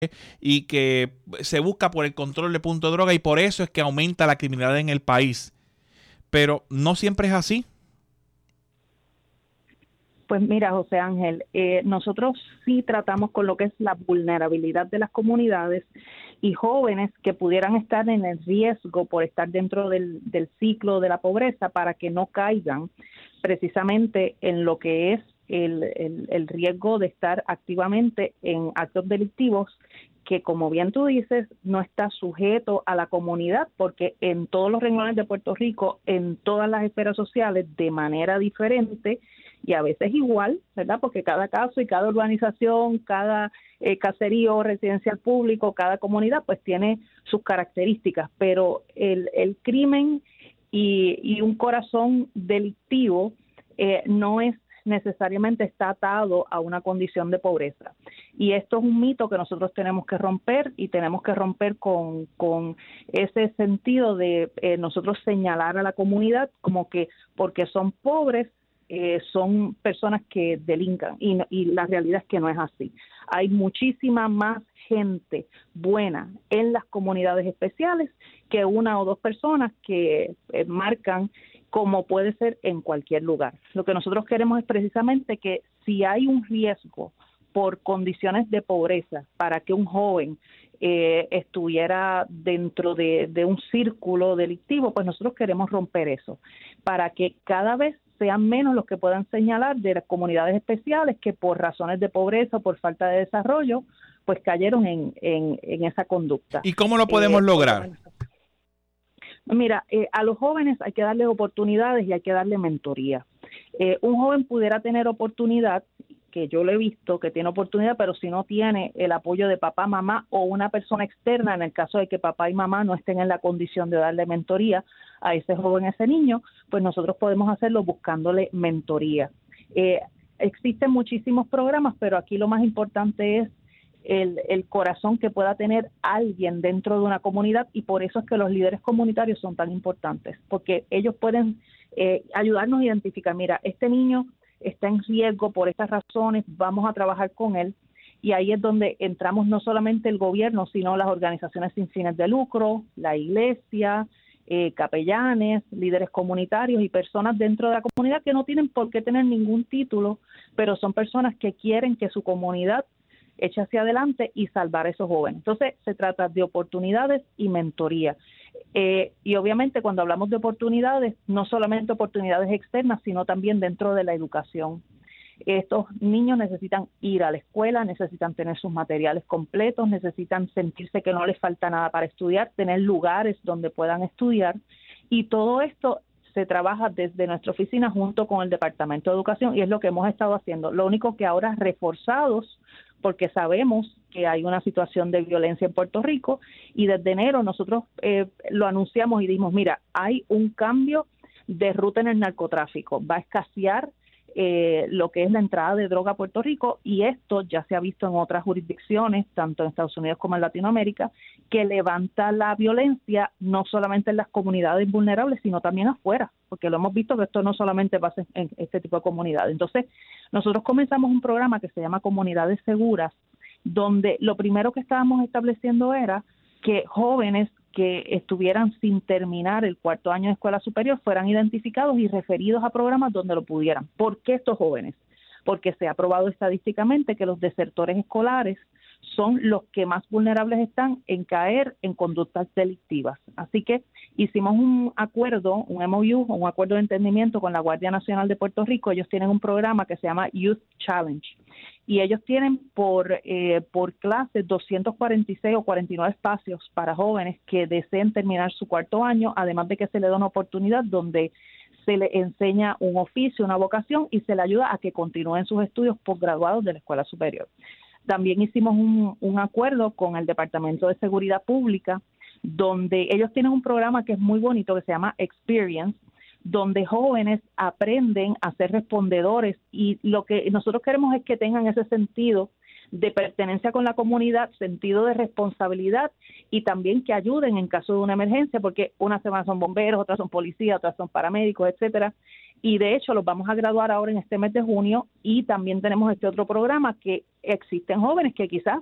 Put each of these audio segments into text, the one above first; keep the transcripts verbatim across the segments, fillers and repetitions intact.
y que se busca por el control de punto de droga y por eso es que aumenta la criminalidad en el país. Pero no siempre es así. Pues mira, José Ángel, eh, nosotros sí tratamos con lo que es la vulnerabilidad de las comunidades y jóvenes que pudieran estar en el riesgo por estar dentro del, del ciclo de la pobreza para que no caigan precisamente en lo que es el, el, el riesgo de estar activamente en actos delictivos que, como bien tú dices, no está sujeto a la comunidad, porque en todos los renglones de Puerto Rico, en todas las esferas sociales, de manera diferente y a veces igual, ¿verdad? Porque cada caso y cada urbanización, cada eh, caserío residencial público, cada comunidad, pues tiene sus características, pero el, el crimen y, y un corazón delictivo eh, no es necesariamente está atado a una condición de pobreza. Y esto es un mito que nosotros tenemos que romper y tenemos que romper con, con ese sentido de eh, nosotros señalar a la comunidad como que porque son pobres eh, son personas que delincan y, y la realidad es que no es así. Hay muchísima más gente buena en las comunidades especiales que una o dos personas que eh, marcan como puede ser en cualquier lugar. Lo que nosotros queremos es precisamente que si hay un riesgo por condiciones de pobreza para que un joven eh, estuviera dentro de, de un círculo delictivo, pues nosotros queremos romper eso, para que cada vez sean menos los que puedan señalar de las comunidades especiales que por razones de pobreza o por falta de desarrollo, pues cayeron en, en, en esa conducta. ¿Y cómo lo podemos eh, lograr? Mira, eh, a los jóvenes hay que darles oportunidades y hay que darle mentoría. Eh, un joven pudiera tener oportunidad, que yo lo he visto, que tiene oportunidad, pero si no tiene el apoyo de papá, mamá o una persona externa, en el caso de que papá y mamá no estén en la condición de darle mentoría a ese joven, a ese niño, pues nosotros podemos hacerlo buscándole mentoría. Eh, existen muchísimos programas, pero aquí lo más importante es El, el corazón que pueda tener alguien dentro de una comunidad y por eso es que los líderes comunitarios son tan importantes, porque ellos pueden eh, ayudarnos a identificar, mira, este niño está en riesgo por estas razones, vamos a trabajar con él y ahí es donde entramos no solamente el gobierno, sino las organizaciones sin fines de lucro, la iglesia, eh, capellanes, líderes comunitarios y personas dentro de la comunidad que no tienen por qué tener ningún título, pero son personas que quieren que su comunidad eche hacia adelante y salvar a esos jóvenes. Entonces, se trata de oportunidades y mentoría. Eh, y obviamente cuando hablamos de oportunidades, no solamente oportunidades externas, sino también dentro de la educación. Estos niños necesitan ir a la escuela, necesitan tener sus materiales completos, necesitan sentirse que no les falta nada para estudiar, tener lugares donde puedan estudiar. Y todo esto se trabaja desde nuestra oficina junto con el Departamento de Educación y es lo que hemos estado haciendo. Lo único que ahora reforzados porque sabemos que hay una situación de violencia en Puerto Rico y desde enero nosotros eh, lo anunciamos y dijimos, mira, hay un cambio de ruta en el narcotráfico, va a escasear eh, lo que es la entrada de droga a Puerto Rico y esto ya se ha visto en otras jurisdicciones, tanto en Estados Unidos como en Latinoamérica, que levanta la violencia no solamente en las comunidades vulnerables, sino también afuera, porque lo hemos visto que esto no solamente pasa en este tipo de comunidades. Entonces, nosotros comenzamos un programa que se llama Comunidades Seguras, donde lo primero que estábamos estableciendo era que jóvenes que estuvieran sin terminar el cuarto año de escuela superior fueran identificados y referidos a programas donde lo pudieran. ¿Por qué estos jóvenes? Porque se ha probado estadísticamente que los desertores escolares son los que más vulnerables están en caer en conductas delictivas. Así que hicimos un acuerdo, un M O U, un acuerdo de entendimiento con la Guardia Nacional de Puerto Rico. Ellos tienen un programa que se llama Youth Challenge y ellos tienen por eh, por clase doscientos cuarenta y seis o cuarenta y nueve espacios para jóvenes que deseen terminar su cuarto año, además de que se le da una oportunidad donde se le enseña un oficio, una vocación y se le ayuda a que continúen sus estudios posgraduados de la escuela superior. También hicimos un, un acuerdo con el Departamento de Seguridad Pública, donde ellos tienen un programa que es muy bonito, que se llama Experience, donde jóvenes aprenden a ser respondedores y lo que nosotros queremos es que tengan ese sentido de pertenencia con la comunidad, sentido de responsabilidad y también que ayuden en caso de una emergencia, porque unas semanas son bomberos, otras son policías, otras son paramédicos, etcétera. Y de hecho los vamos a graduar ahora en este mes de junio y también tenemos este otro programa que existen jóvenes que quizás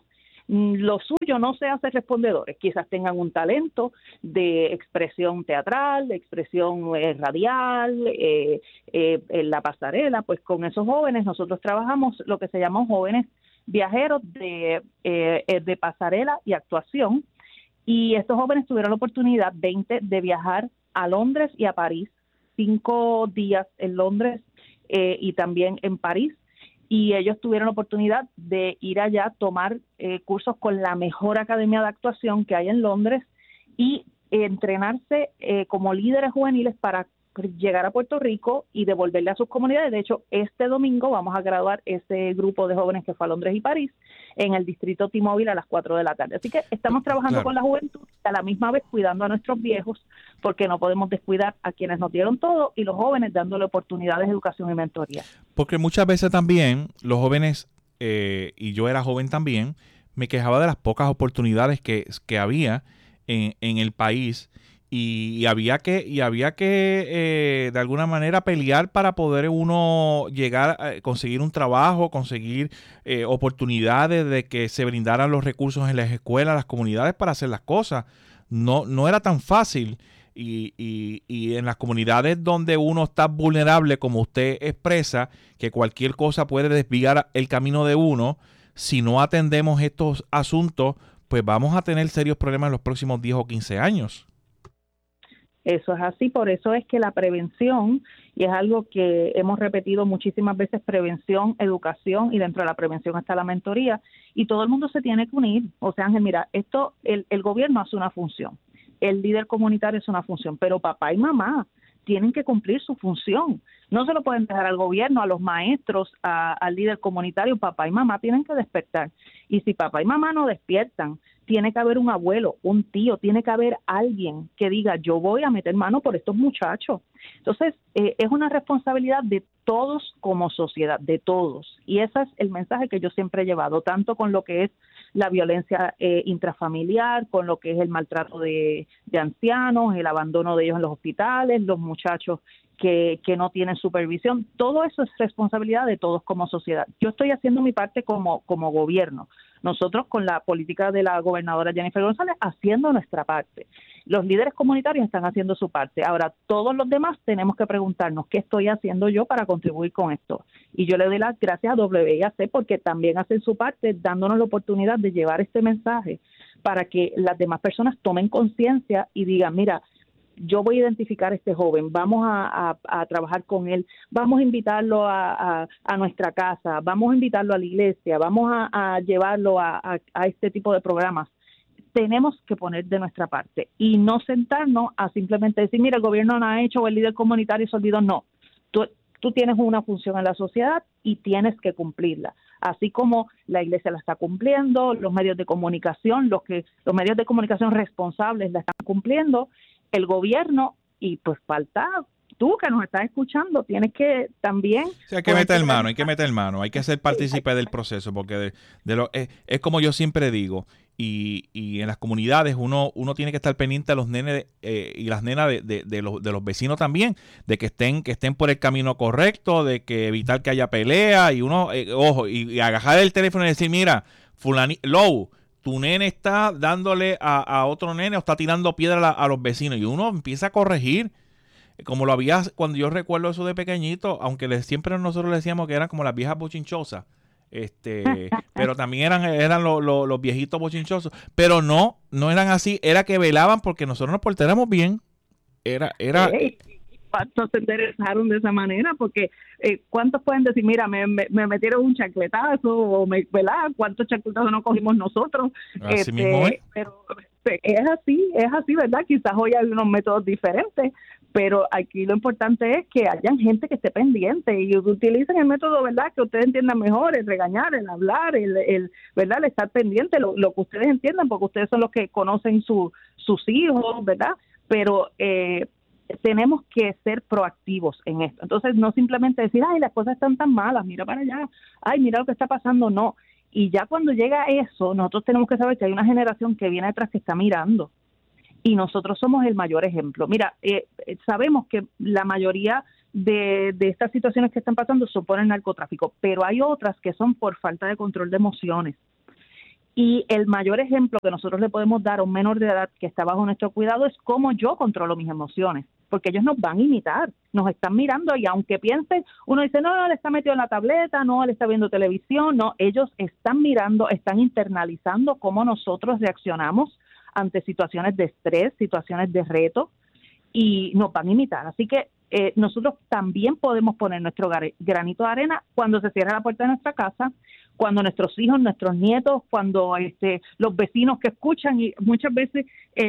lo suyo no sea ser respondedores, quizás tengan un talento de expresión teatral, de expresión eh, radial, eh, eh, en la pasarela. Pues con esos jóvenes nosotros trabajamos lo que se llaman jóvenes viajeros de, eh, de pasarela y actuación, y estos jóvenes tuvieron la oportunidad, veinte, de viajar a Londres y a París, cinco días en Londres eh, y también en París, y ellos tuvieron la oportunidad de ir allá a tomar eh, cursos con la mejor academia de actuación que hay en Londres y eh, entrenarse eh, como líderes juveniles para llegar a Puerto Rico y devolverle a sus comunidades. De hecho, este domingo vamos a graduar ese grupo de jóvenes que fue a Londres y París en el distrito T-Mobile a las cuatro de la tarde. Así que estamos trabajando claro. con la juventud, a la misma vez cuidando a nuestros viejos, porque no podemos descuidar a quienes nos dieron todo, y los jóvenes dándole oportunidades de educación y mentoría. Porque muchas veces también los jóvenes, eh, y yo era joven también, me quejaba de las pocas oportunidades que, que había en, en el país. Y, y había que y había que eh, de alguna manera pelear para poder uno llegar a conseguir un trabajo, conseguir eh, oportunidades de que se brindaran los recursos en las escuelas, las comunidades para hacer las cosas. No, no era tan fácil. Y, y, y en las comunidades donde uno está vulnerable, como usted expresa, que cualquier cosa puede desviar el camino de uno, si no atendemos estos asuntos, pues vamos a tener serios problemas en los próximos diez o quince años. Eso es así, por eso es que la prevención, y es algo que hemos repetido muchísimas veces, prevención, educación, y dentro de la prevención está la mentoría, y todo el mundo se tiene que unir. O sea, Ángel, mira, esto, el, el gobierno hace una función, el líder comunitario es una función, pero papá y mamá tienen que cumplir su función. No se lo pueden dejar al gobierno, a los maestros, a, al líder comunitario. Papá y mamá tienen que despertar. Y si papá y mamá no despiertan, tiene que haber un abuelo, un tío, tiene que haber alguien que diga, yo voy a meter mano por estos muchachos. Entonces, eh, es una responsabilidad de todos como sociedad, de todos. Y ese es el mensaje que yo siempre he llevado, tanto con lo que es la violencia eh, intrafamiliar, con lo que es el maltrato de, de ancianos, el abandono de ellos en los hospitales, los muchachos que, que no tienen supervisión. Todo eso es responsabilidad de todos como sociedad. Yo estoy haciendo mi parte como, como gobierno. Nosotros con la política de la gobernadora Jennifer González haciendo nuestra parte. Los líderes comunitarios están haciendo su parte. Ahora, todos los demás tenemos que preguntarnos qué estoy haciendo yo para contribuir con esto. Y yo le doy las gracias a W I A C porque también hacen su parte dándonos la oportunidad de llevar este mensaje para que las demás personas tomen conciencia y digan, mira, yo voy a identificar a este joven, vamos a, a, a trabajar con él, vamos a invitarlo a, a, a nuestra casa, vamos a invitarlo a la iglesia, vamos a, a llevarlo a, a, a este tipo de programas. Tenemos que poner de nuestra parte y no sentarnos a simplemente decir, mira, el gobierno no ha hecho o el líder comunitario se olvidó. No, tú, tú tienes una función en la sociedad y tienes que cumplirla. Así como la iglesia la está cumpliendo, los medios de comunicación, los que los medios de comunicación responsables la están cumpliendo, el gobierno, y pues falta tú que nos estás escuchando, tienes que también... Sí, hay que meter mano, hay que meter mano, hay que ser partícipe del proceso, porque de, de lo, es, es como yo siempre digo, y, y en las comunidades uno uno tiene que estar pendiente a los nenes eh, y las nenas de, de, de, los, de los vecinos también, de que estén que estén por el camino correcto, de que evitar que haya pelea, y uno, eh, ojo, y, y agarrar el teléfono y decir, mira, fulani, Low, tu nene está dándole a, a otro nene o está tirando piedra a, a los vecinos, y uno empieza a corregir, como lo había cuando yo recuerdo eso de pequeñito, aunque le, siempre nosotros le decíamos que eran como las viejas bochinchosas, este, pero también eran, eran lo, lo, los viejitos bochinchosos, pero no, no eran así, era que velaban porque nosotros nos portáramos bien, era, era... Hey. ¿Cuántos se interesaron de esa manera? Porque eh, ¿cuántos pueden decir, mira, me, me, me metieron un chancletazo, o me, ¿verdad? ¿Cuántos chancletazos no cogimos nosotros? Así este, mismo es. Pero es así, es así, ¿verdad? Quizás hoy hay unos métodos diferentes, pero aquí lo importante es que hayan gente que esté pendiente y utilicen el método, ¿verdad? Que ustedes entiendan mejor, el regañar, el hablar, el, el ¿verdad? El estar pendiente, lo, lo que ustedes entiendan, porque ustedes son los que conocen su, sus hijos, ¿verdad? Pero... eh tenemos que ser proactivos en esto. Entonces, no simplemente decir, ay, las cosas están tan malas, mira para allá, ay, mira lo que está pasando, no. Y ya cuando llega eso, nosotros tenemos que saber que hay una generación que viene detrás que está mirando. Y nosotros somos el mayor ejemplo. Mira, eh, sabemos que la mayoría de, de estas situaciones que están pasando son por el narcotráfico, pero hay otras que son por falta de control de emociones. Y el mayor ejemplo que nosotros le podemos dar a un menor de edad que está bajo nuestro cuidado es cómo yo controlo mis emociones, porque ellos nos van a imitar, nos están mirando y aunque piensen, uno dice, no, no, él está metido en la tableta, no, él está viendo televisión, no, ellos están mirando, están internalizando cómo nosotros reaccionamos ante situaciones de estrés, situaciones de reto, y nos van a imitar. Así que eh, nosotros también podemos poner nuestro granito de arena cuando se cierra la puerta de nuestra casa, cuando nuestros hijos, nuestros nietos, cuando este, los vecinos que escuchan, y muchas veces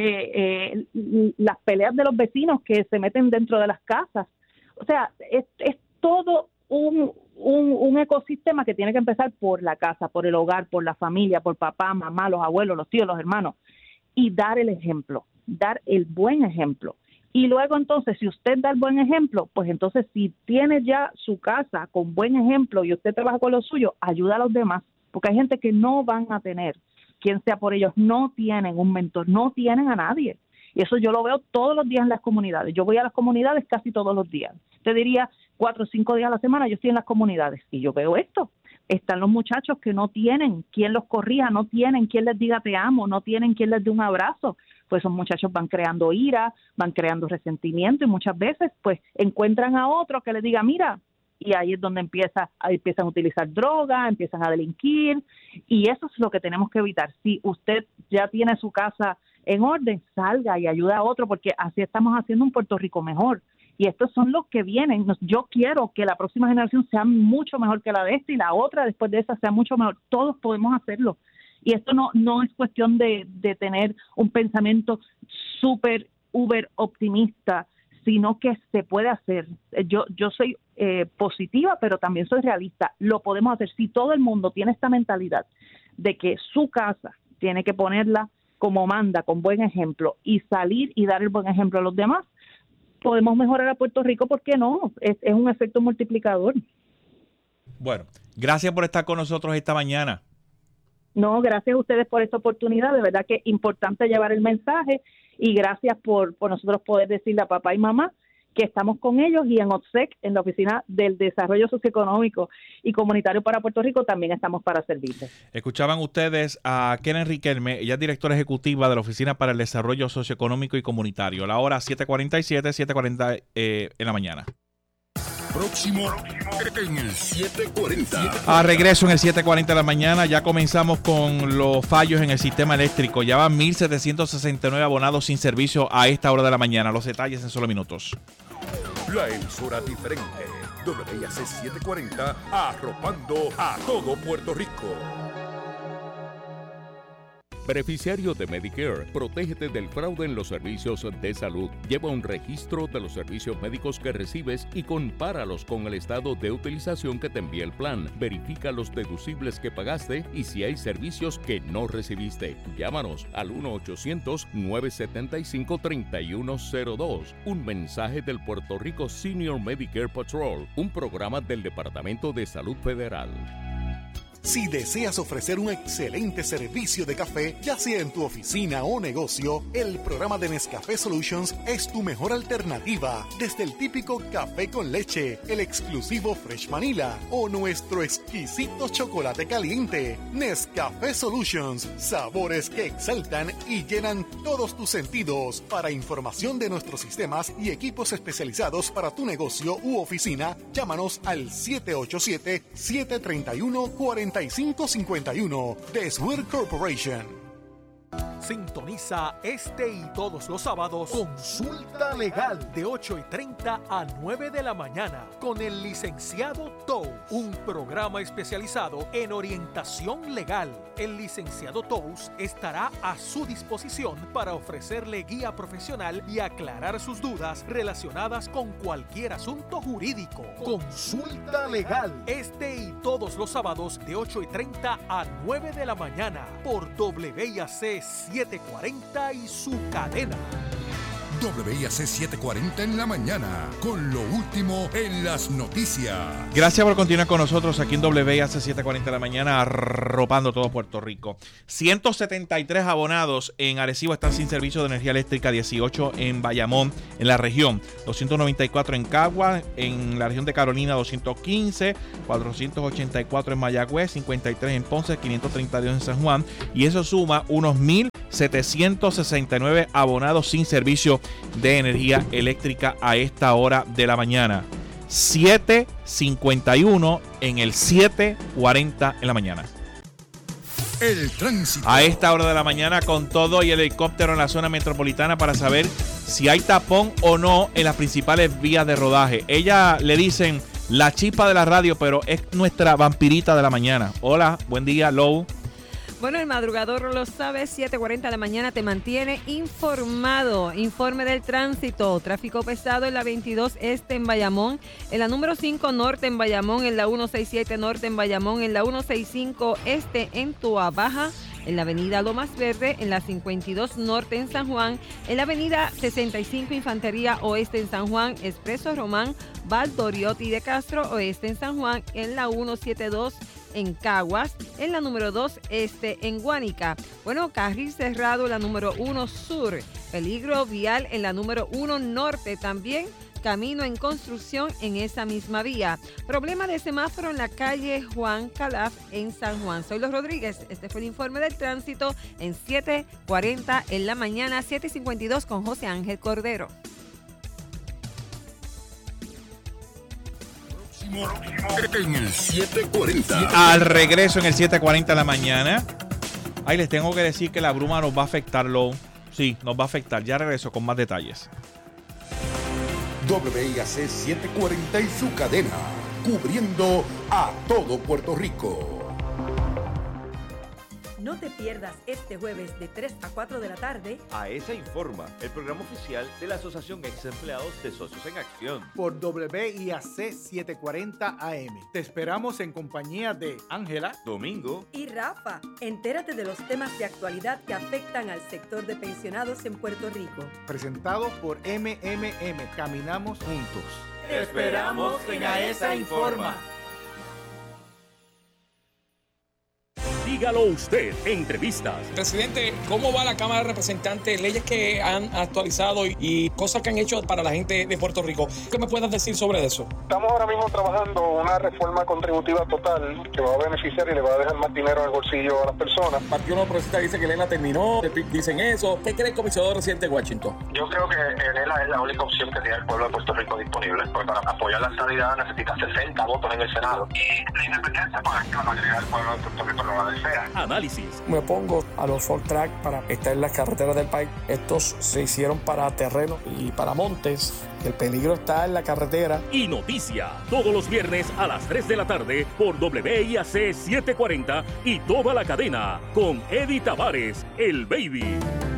eh, eh, las peleas de los vecinos que se meten dentro de las casas. O sea, es, es todo un, un, un ecosistema que tiene que empezar por la casa, por el hogar, por la familia, por papá, mamá, los abuelos, los tíos, los hermanos, y dar el ejemplo, dar el buen ejemplo. Y luego entonces, si usted da el buen ejemplo, pues entonces si tiene ya su casa con buen ejemplo y usted trabaja con lo suyo, ayuda a los demás, porque hay gente que no van a tener quien sea por ellos, no tienen un mentor, no tienen a nadie. Y eso yo lo veo todos los días en las comunidades. Yo voy a las comunidades casi todos los días. Te diría cuatro o cinco días a la semana yo estoy en las comunidades y yo veo esto. Están los muchachos que no tienen quien los corrija, no tienen quien les diga te amo, no tienen quien les dé un abrazo. Pues esos muchachos van creando ira, van creando resentimiento y muchas veces pues encuentran a otro que les diga mira, y ahí es donde empieza, ahí empiezan a utilizar droga, empiezan a delinquir y eso es lo que tenemos que evitar. Si usted ya tiene su casa en orden, salga y ayuda a otro porque así estamos haciendo un Puerto Rico mejor. Y estos son los que vienen. Yo quiero que la próxima generación sea mucho mejor que la de esta y la otra después de esa sea mucho mejor. Todos podemos hacerlo. Y esto no, no es cuestión de, de tener un pensamiento súper, uber optimista, sino que se puede hacer. Yo, yo soy eh, positiva, pero también soy realista. Lo podemos hacer. Si todo el mundo tiene esta mentalidad de que su casa tiene que ponerla como manda, con buen ejemplo, y salir y dar el buen ejemplo a los demás, podemos mejorar a Puerto Rico, ¿por qué no? Es, es un efecto multiplicador. Bueno, gracias por estar con nosotros esta mañana. No, gracias a ustedes por esta oportunidad, de verdad que es importante llevar el mensaje y gracias por, por nosotros poder decirle a papá y mamá que estamos con ellos y en O T S E C, en la Oficina del Desarrollo Socioeconómico y Comunitario para Puerto Rico, también estamos para servirles. Escuchaban ustedes a Keren Riquelme, ella es directora ejecutiva de la Oficina para el Desarrollo Socioeconómico y Comunitario. La hora siete cuarenta y siete, siete cuarenta eh, en la mañana. Próximo en el siete cuarenta. A regreso en el siete cuarenta de la mañana, ya comenzamos con los fallos en el sistema eléctrico. Ya van mil setecientos sesenta y nueve abonados sin servicio a esta hora de la mañana. Los detalles en solo minutos. La emisora diferente, W I A C setecientos cuarenta, arropando a todo Puerto Rico. Beneficiario de Medicare, protégete del fraude en los servicios de salud. Lleva un registro de los servicios médicos que recibes y compáralos con el estado de utilización que te envía el plan. Verifica los deducibles que pagaste y si hay servicios que no recibiste. Llámanos al uno ochocientos, nueve setenta y cinco, treinta y uno cero dos. Un mensaje del Puerto Rico Senior Medicare Patrol, un programa del Departamento de Salud Federal. Si deseas ofrecer un excelente servicio de café, ya sea en tu oficina o negocio, el programa de Nescafé Solutions es tu mejor alternativa. Desde el típico café con leche, el exclusivo Fresh Manila o nuestro exquisito chocolate caliente. Nescafé Solutions, sabores que exaltan y llenan todos tus sentidos. Para información de nuestros sistemas y equipos especializados para tu negocio u oficina, llámanos al siete ocho siete, siete tres uno, cuatro cinco cinco uno de Swear Corporation. Sintoniza este y todos los sábados Consulta Legal de ocho y treinta a nueve de la mañana con el licenciado Tous, un programa especializado en orientación legal. El licenciado Tous estará a su disposición para ofrecerle guía profesional y aclarar sus dudas relacionadas con cualquier asunto jurídico. Consulta Legal este y todos los sábados de ocho y treinta a nueve de la mañana por W I A C setecientos cuarenta y su cadena. W I A C setecientos cuarenta en la mañana, con lo último en las noticias. Gracias por continuar con nosotros aquí en W I A C setecientos cuarenta en la mañana, arropando todo Puerto Rico. ciento setenta y tres abonados en Arecibo están sin servicio de energía eléctrica, dieciocho en Bayamón, en la región, doscientos noventa y cuatro en Cagua, en la región de Carolina doscientos quince, cuatrocientos ochenta y cuatro en Mayagüez, cincuenta y tres en Ponce, quinientos treinta y dos en San Juan, y eso suma unos mil setecientos sesenta y nueve abonados sin servicio de energía eléctrica a esta hora de la mañana. siete cincuenta y uno en el siete cuarenta en la mañana. El tránsito. A esta hora de la mañana, con todo y el helicóptero en la zona metropolitana para saber si hay tapón o no en las principales vías de rodaje. Ella le dicen la chispa de la radio, pero es nuestra vampirita de la mañana. Hola, buen día, Lou. Bueno, el madrugador lo sabe, siete cuarenta de la mañana te mantiene informado. Informe del tránsito, tráfico pesado en la veintidós Este en Bayamón, en la número cinco Norte en Bayamón, en la ciento sesenta y siete Norte en Bayamón, en la ciento sesenta y cinco Este en Toabaja, en la avenida Lomas Verde, en la cincuenta y dos Norte en San Juan, en la avenida sesenta y cinco Infantería Oeste en San Juan, Expreso Román, Valdoriotti de Castro Oeste en San Juan, en la ciento setenta y dos en Caguas, en la número dos Este en Guánica. Bueno, carril cerrado en la número uno Sur, peligro vial en la número uno Norte también, camino en construcción en esa misma vía. Problema de semáforo en la calle Juan Calaf en San Juan. Soy Los Rodríguez, este fue el informe del tránsito en siete cuarenta en la mañana, siete cincuenta y dos con José Ángel Cordero. En el siete cuarenta. Al regreso en el siete cuarenta de la mañana. Ay, les tengo que decir que la bruma nos va a afectar, Lou. Sí, nos va a afectar. Ya regreso con más detalles. W I A C setecientos cuarenta y su cadena, cubriendo a todo Puerto Rico. No te pierdas este jueves de tres a cuatro de la tarde A E S A Informa, el programa oficial de la Asociación Ex Empleados de Socios en Acción. Por W I A C setecientos cuarenta A M. Te esperamos en compañía de Ángela, Domingo y Rafa. Entérate de los temas de actualidad que afectan al sector de pensionados en Puerto Rico. presentado por M M M. Caminamos juntos. Te esperamos en A E S A Informa. Dígalo usted, entrevistas. Presidente, ¿cómo va la Cámara de Representantes? Leyes que han actualizado y, y cosas que han hecho para la gente de Puerto Rico. ¿Qué me puedes decir sobre eso? Estamos ahora mismo trabajando una reforma contributiva total que va a beneficiar y le va a dejar más dinero en el bolsillo a las personas. El Partido Nuevo Progresista dice que Elena terminó, el P I B dicen eso. ¿Qué cree el comisionado residente de Washington? Yo creo que Elena es la única opción que tiene el pueblo de Puerto Rico disponible. Porque para apoyar la estabilidad necesita sesenta votos en el Senado. Y la independencia, pues la mayoría del pueblo de Puerto Rico no la desea. Análisis. Me opongo a los full track para estar en las carreteras del país. Estos se hicieron para terreno y para montes. El peligro está en la carretera. Y noticia, todos los viernes a las tres de la tarde por W I A C setecientos cuarenta y toda la cadena con Eddie Tavares, el Baby.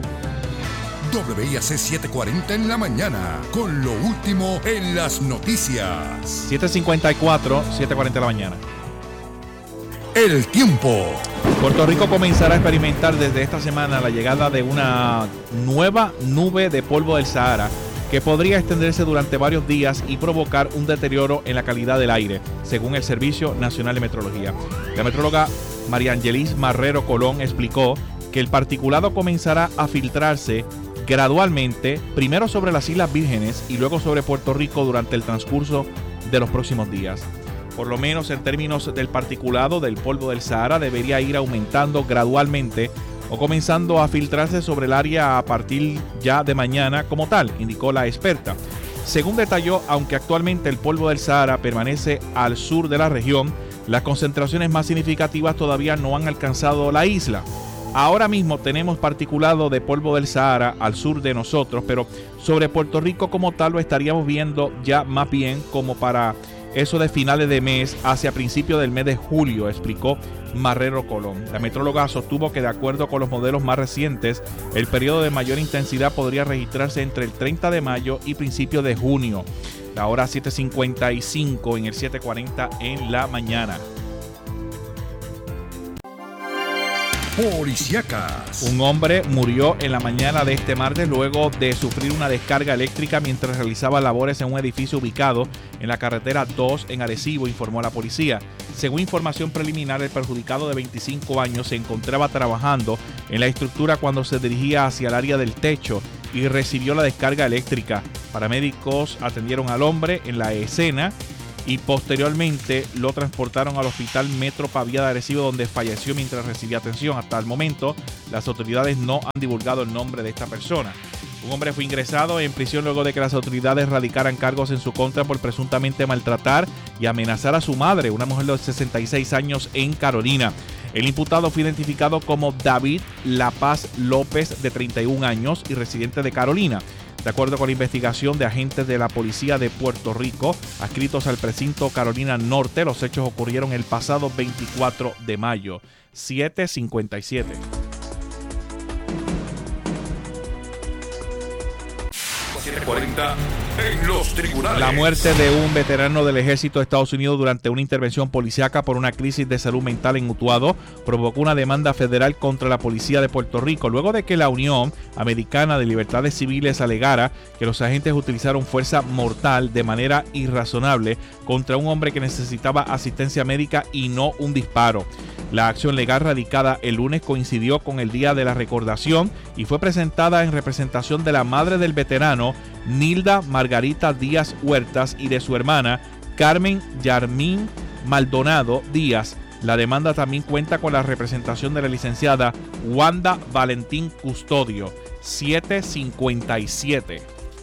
W I A C setecientos cuarenta en la mañana, con lo último en las noticias. siete cincuenta y cuatro, siete cuarenta de la mañana. El tiempo. Puerto Rico comenzará a experimentar desde esta semana la llegada de una nueva nube de polvo del Sahara que podría extenderse durante varios días y provocar un deterioro en la calidad del aire, según el Servicio Nacional de Meteorología. La metróloga María Angelis Marrero Colón explicó que el particulado comenzará a filtrarse gradualmente, primero sobre las Islas Vírgenes y luego sobre Puerto Rico durante el transcurso de los próximos días. Por lo menos en términos del particulado del polvo del Sahara, debería ir aumentando gradualmente o comenzando a filtrarse sobre el área a partir ya de mañana como tal, indicó la experta. Según detalló, aunque actualmente el polvo del Sahara permanece al sur de la región, las concentraciones más significativas todavía no han alcanzado la isla. Ahora mismo tenemos particulado de polvo del Sahara al sur de nosotros, pero sobre Puerto Rico como tal lo estaríamos viendo ya más bien como para eso de finales de mes hacia principios del mes de julio, explicó Marrero Colón. La metróloga sostuvo que de acuerdo con los modelos más recientes, el periodo de mayor intensidad podría registrarse entre el treinta de mayo y principios de junio. La hora siete cincuenta y cinco en el siete cuarenta en la mañana. policíacas. Un hombre murió en la mañana de este martes luego de sufrir una descarga eléctrica mientras realizaba labores en un edificio ubicado en la carretera dos en Arecibo, informó la policía. Según información preliminar, el perjudicado de veinticinco años se encontraba trabajando en la estructura cuando se dirigía hacia el área del techo y recibió la descarga eléctrica. Paramédicos atendieron al hombre en la escena y posteriormente lo transportaron al hospital Metro Pavía de Arecibo, donde falleció mientras recibía atención. Hasta el momento, las autoridades no han divulgado el nombre de esta persona. Un hombre fue ingresado en prisión luego de que las autoridades radicaran cargos en su contra por presuntamente maltratar y amenazar a su madre, una mujer de sesenta y seis años, en Carolina. El imputado fue identificado como David La Paz López, de treinta y un años y residente de Carolina. De acuerdo con la investigación de agentes de la Policía de Puerto Rico, adscritos al precinto Carolina Norte, los hechos ocurrieron el pasado veinticuatro de mayo. siete cincuenta y siete. siete cuarenta en los tribunales. La muerte de un veterano del ejército de Estados Unidos durante una intervención policíaca por una crisis de salud mental en Utuado provocó una demanda federal contra la policía de Puerto Rico, luego de que la Unión Americana de Libertades Civiles alegara que los agentes utilizaron fuerza mortal de manera irrazonable contra un hombre que necesitaba asistencia médica y no un disparo. La acción legal radicada el lunes coincidió con el día de la recordación y fue presentada en representación de la madre del veterano, Nilda Margarita Díaz Huertas, y de su hermana, Carmen Yarmín Maldonado Díaz. La demanda también cuenta con la representación de la licenciada Wanda Valentín Custodio. siete cincuenta y siete.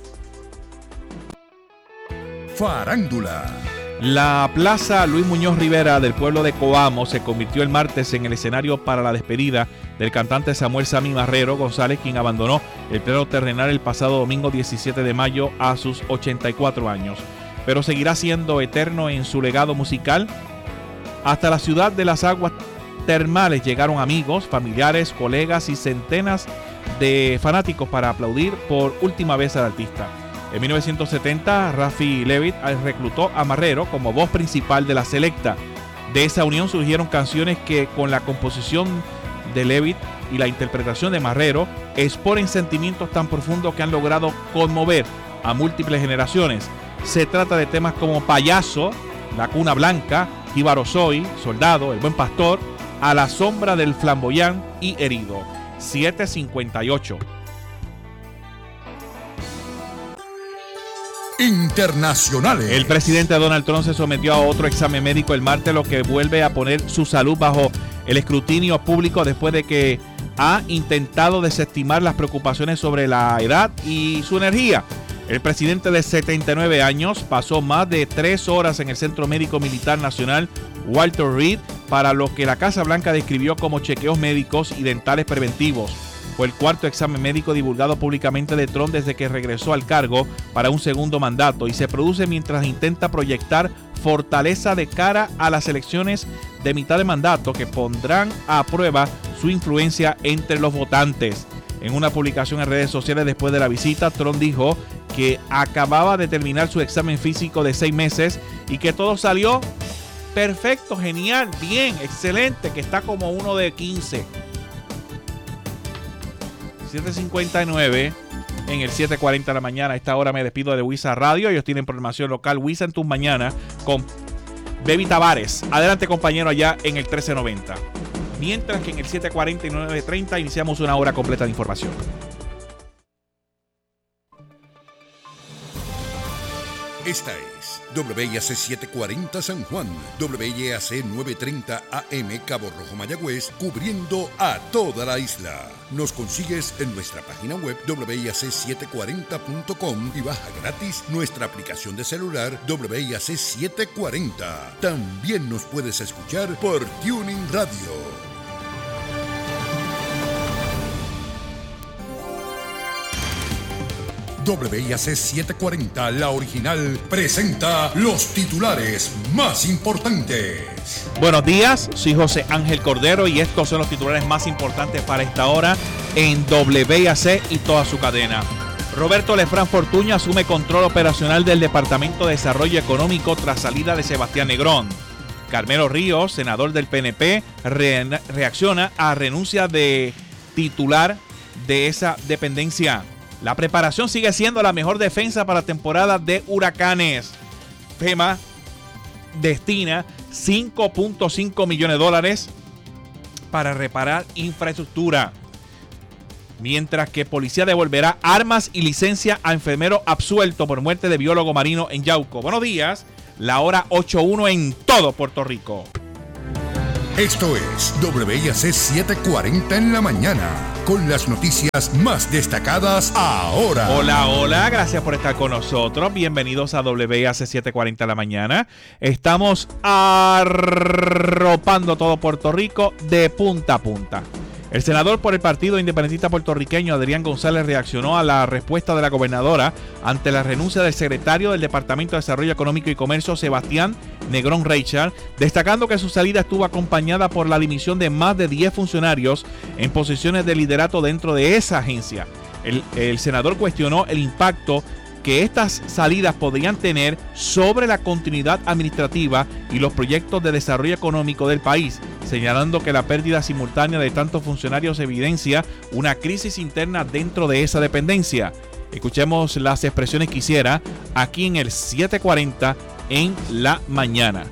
Farándula. La Plaza Luis Muñoz Rivera del pueblo de Coamo se convirtió el martes en el escenario para la despedida del cantante Samuel Sammy Marrero González, quien abandonó el plano terrenal el pasado domingo diecisiete de mayo a sus ochenta y cuatro años. Pero seguirá siendo eterno en su legado musical. Hasta la ciudad de las aguas termales llegaron amigos, familiares, colegas y centenas de fanáticos para aplaudir por última vez al artista. En mil novecientos setenta, Rafi Levitt reclutó a Marrero como voz principal de la selecta. De esa unión surgieron canciones que, con la composición de Levitt y la interpretación de Marrero, exponen sentimientos tan profundos que han logrado conmover a múltiples generaciones. Se trata de temas como Payaso, La Cuna Blanca, Jíbaro Soy, Soldado, El Buen Pastor, A la Sombra del Flamboyán y Herido. siete cincuenta y ocho. Internacionales. El presidente Donald Trump se sometió a otro examen médico el martes, lo que vuelve a poner su salud bajo el escrutinio público después de que ha intentado desestimar las preocupaciones sobre la edad y su energía. El presidente de setenta y nueve años pasó más de tres horas en el Centro Médico Militar Nacional Walter Reed para lo que la Casa Blanca describió como chequeos médicos y dentales preventivos. Fue el cuarto examen médico divulgado públicamente de Trump desde que regresó al cargo para un segundo mandato y se produce mientras intenta proyectar fortaleza de cara a las elecciones de mitad de mandato que pondrán a prueba su influencia entre los votantes. En una publicación en redes sociales después de la visita, Trump dijo que acababa de terminar su examen físico de seis meses y que todo salió perfecto, genial, bien, excelente, que está como uno de quince. siete cincuenta y nueve en el siete cuarenta de la mañana. A esta hora me despido de Wisa Radio. Ellos tienen programación local. Wisa en tus mañanas con Baby Tavares. Adelante, compañero, allá en el trece noventa. Mientras que en el siete cuarenta y nueve treinta iniciamos una hora completa de información. Esta es W I A C setecientos cuarenta San Juan, W I A C novecientos treinta A M Cabo Rojo Mayagüez, cubriendo a toda la isla. Nos consigues en nuestra página web doble u i a c setecientos cuarenta punto com y baja gratis nuestra aplicación de celular W I A C setecientos cuarenta. También nos puedes escuchar por Tuning Radio. W I A C setecientos cuarenta, la original, presenta los titulares más importantes. Buenos días, soy José Ángel Cordero y estos son los titulares más importantes para esta hora en W I A C y toda su cadena. Roberto Lefranc Fortuño asume control operacional del Departamento de Desarrollo Económico tras salida de Sebastián Negrón. Carmelo Ríos, senador del P N P, re reacciona a renuncia de titular de esa dependencia. La preparación sigue siendo la mejor defensa para la temporada de huracanes. FEMA destina cinco punto cinco millones de dólares para reparar infraestructura. Mientras que policía devolverá armas y licencia a enfermero absuelto por muerte de biólogo marino en Yauco. Buenos días, la hora ocho uno en todo Puerto Rico. Esto es W I A C setecientos cuarenta en la mañana, con las noticias más destacadas ahora. Hola, hola, gracias por estar con nosotros. Bienvenidos a W I A C setecientos cuarenta en la mañana. Estamos arropando todo Puerto Rico de punta a punta. El senador por el Partido Independentista Puertorriqueño, Adrián González, reaccionó a la respuesta de la gobernadora ante la renuncia del secretario del Departamento de Desarrollo Económico y Comercio, Sebastián Negrón Reichard, destacando que su salida estuvo acompañada por la dimisión de más de diez funcionarios en posiciones de liderato dentro de esa agencia. El, el senador cuestionó el impacto que estas salidas podrían tener sobre la continuidad administrativa y los proyectos de desarrollo económico del país, señalando que la pérdida simultánea de tantos funcionarios evidencia una crisis interna dentro de esa dependencia. Escuchemos las expresiones que hiciera aquí en el setecientos cuarenta en la mañana.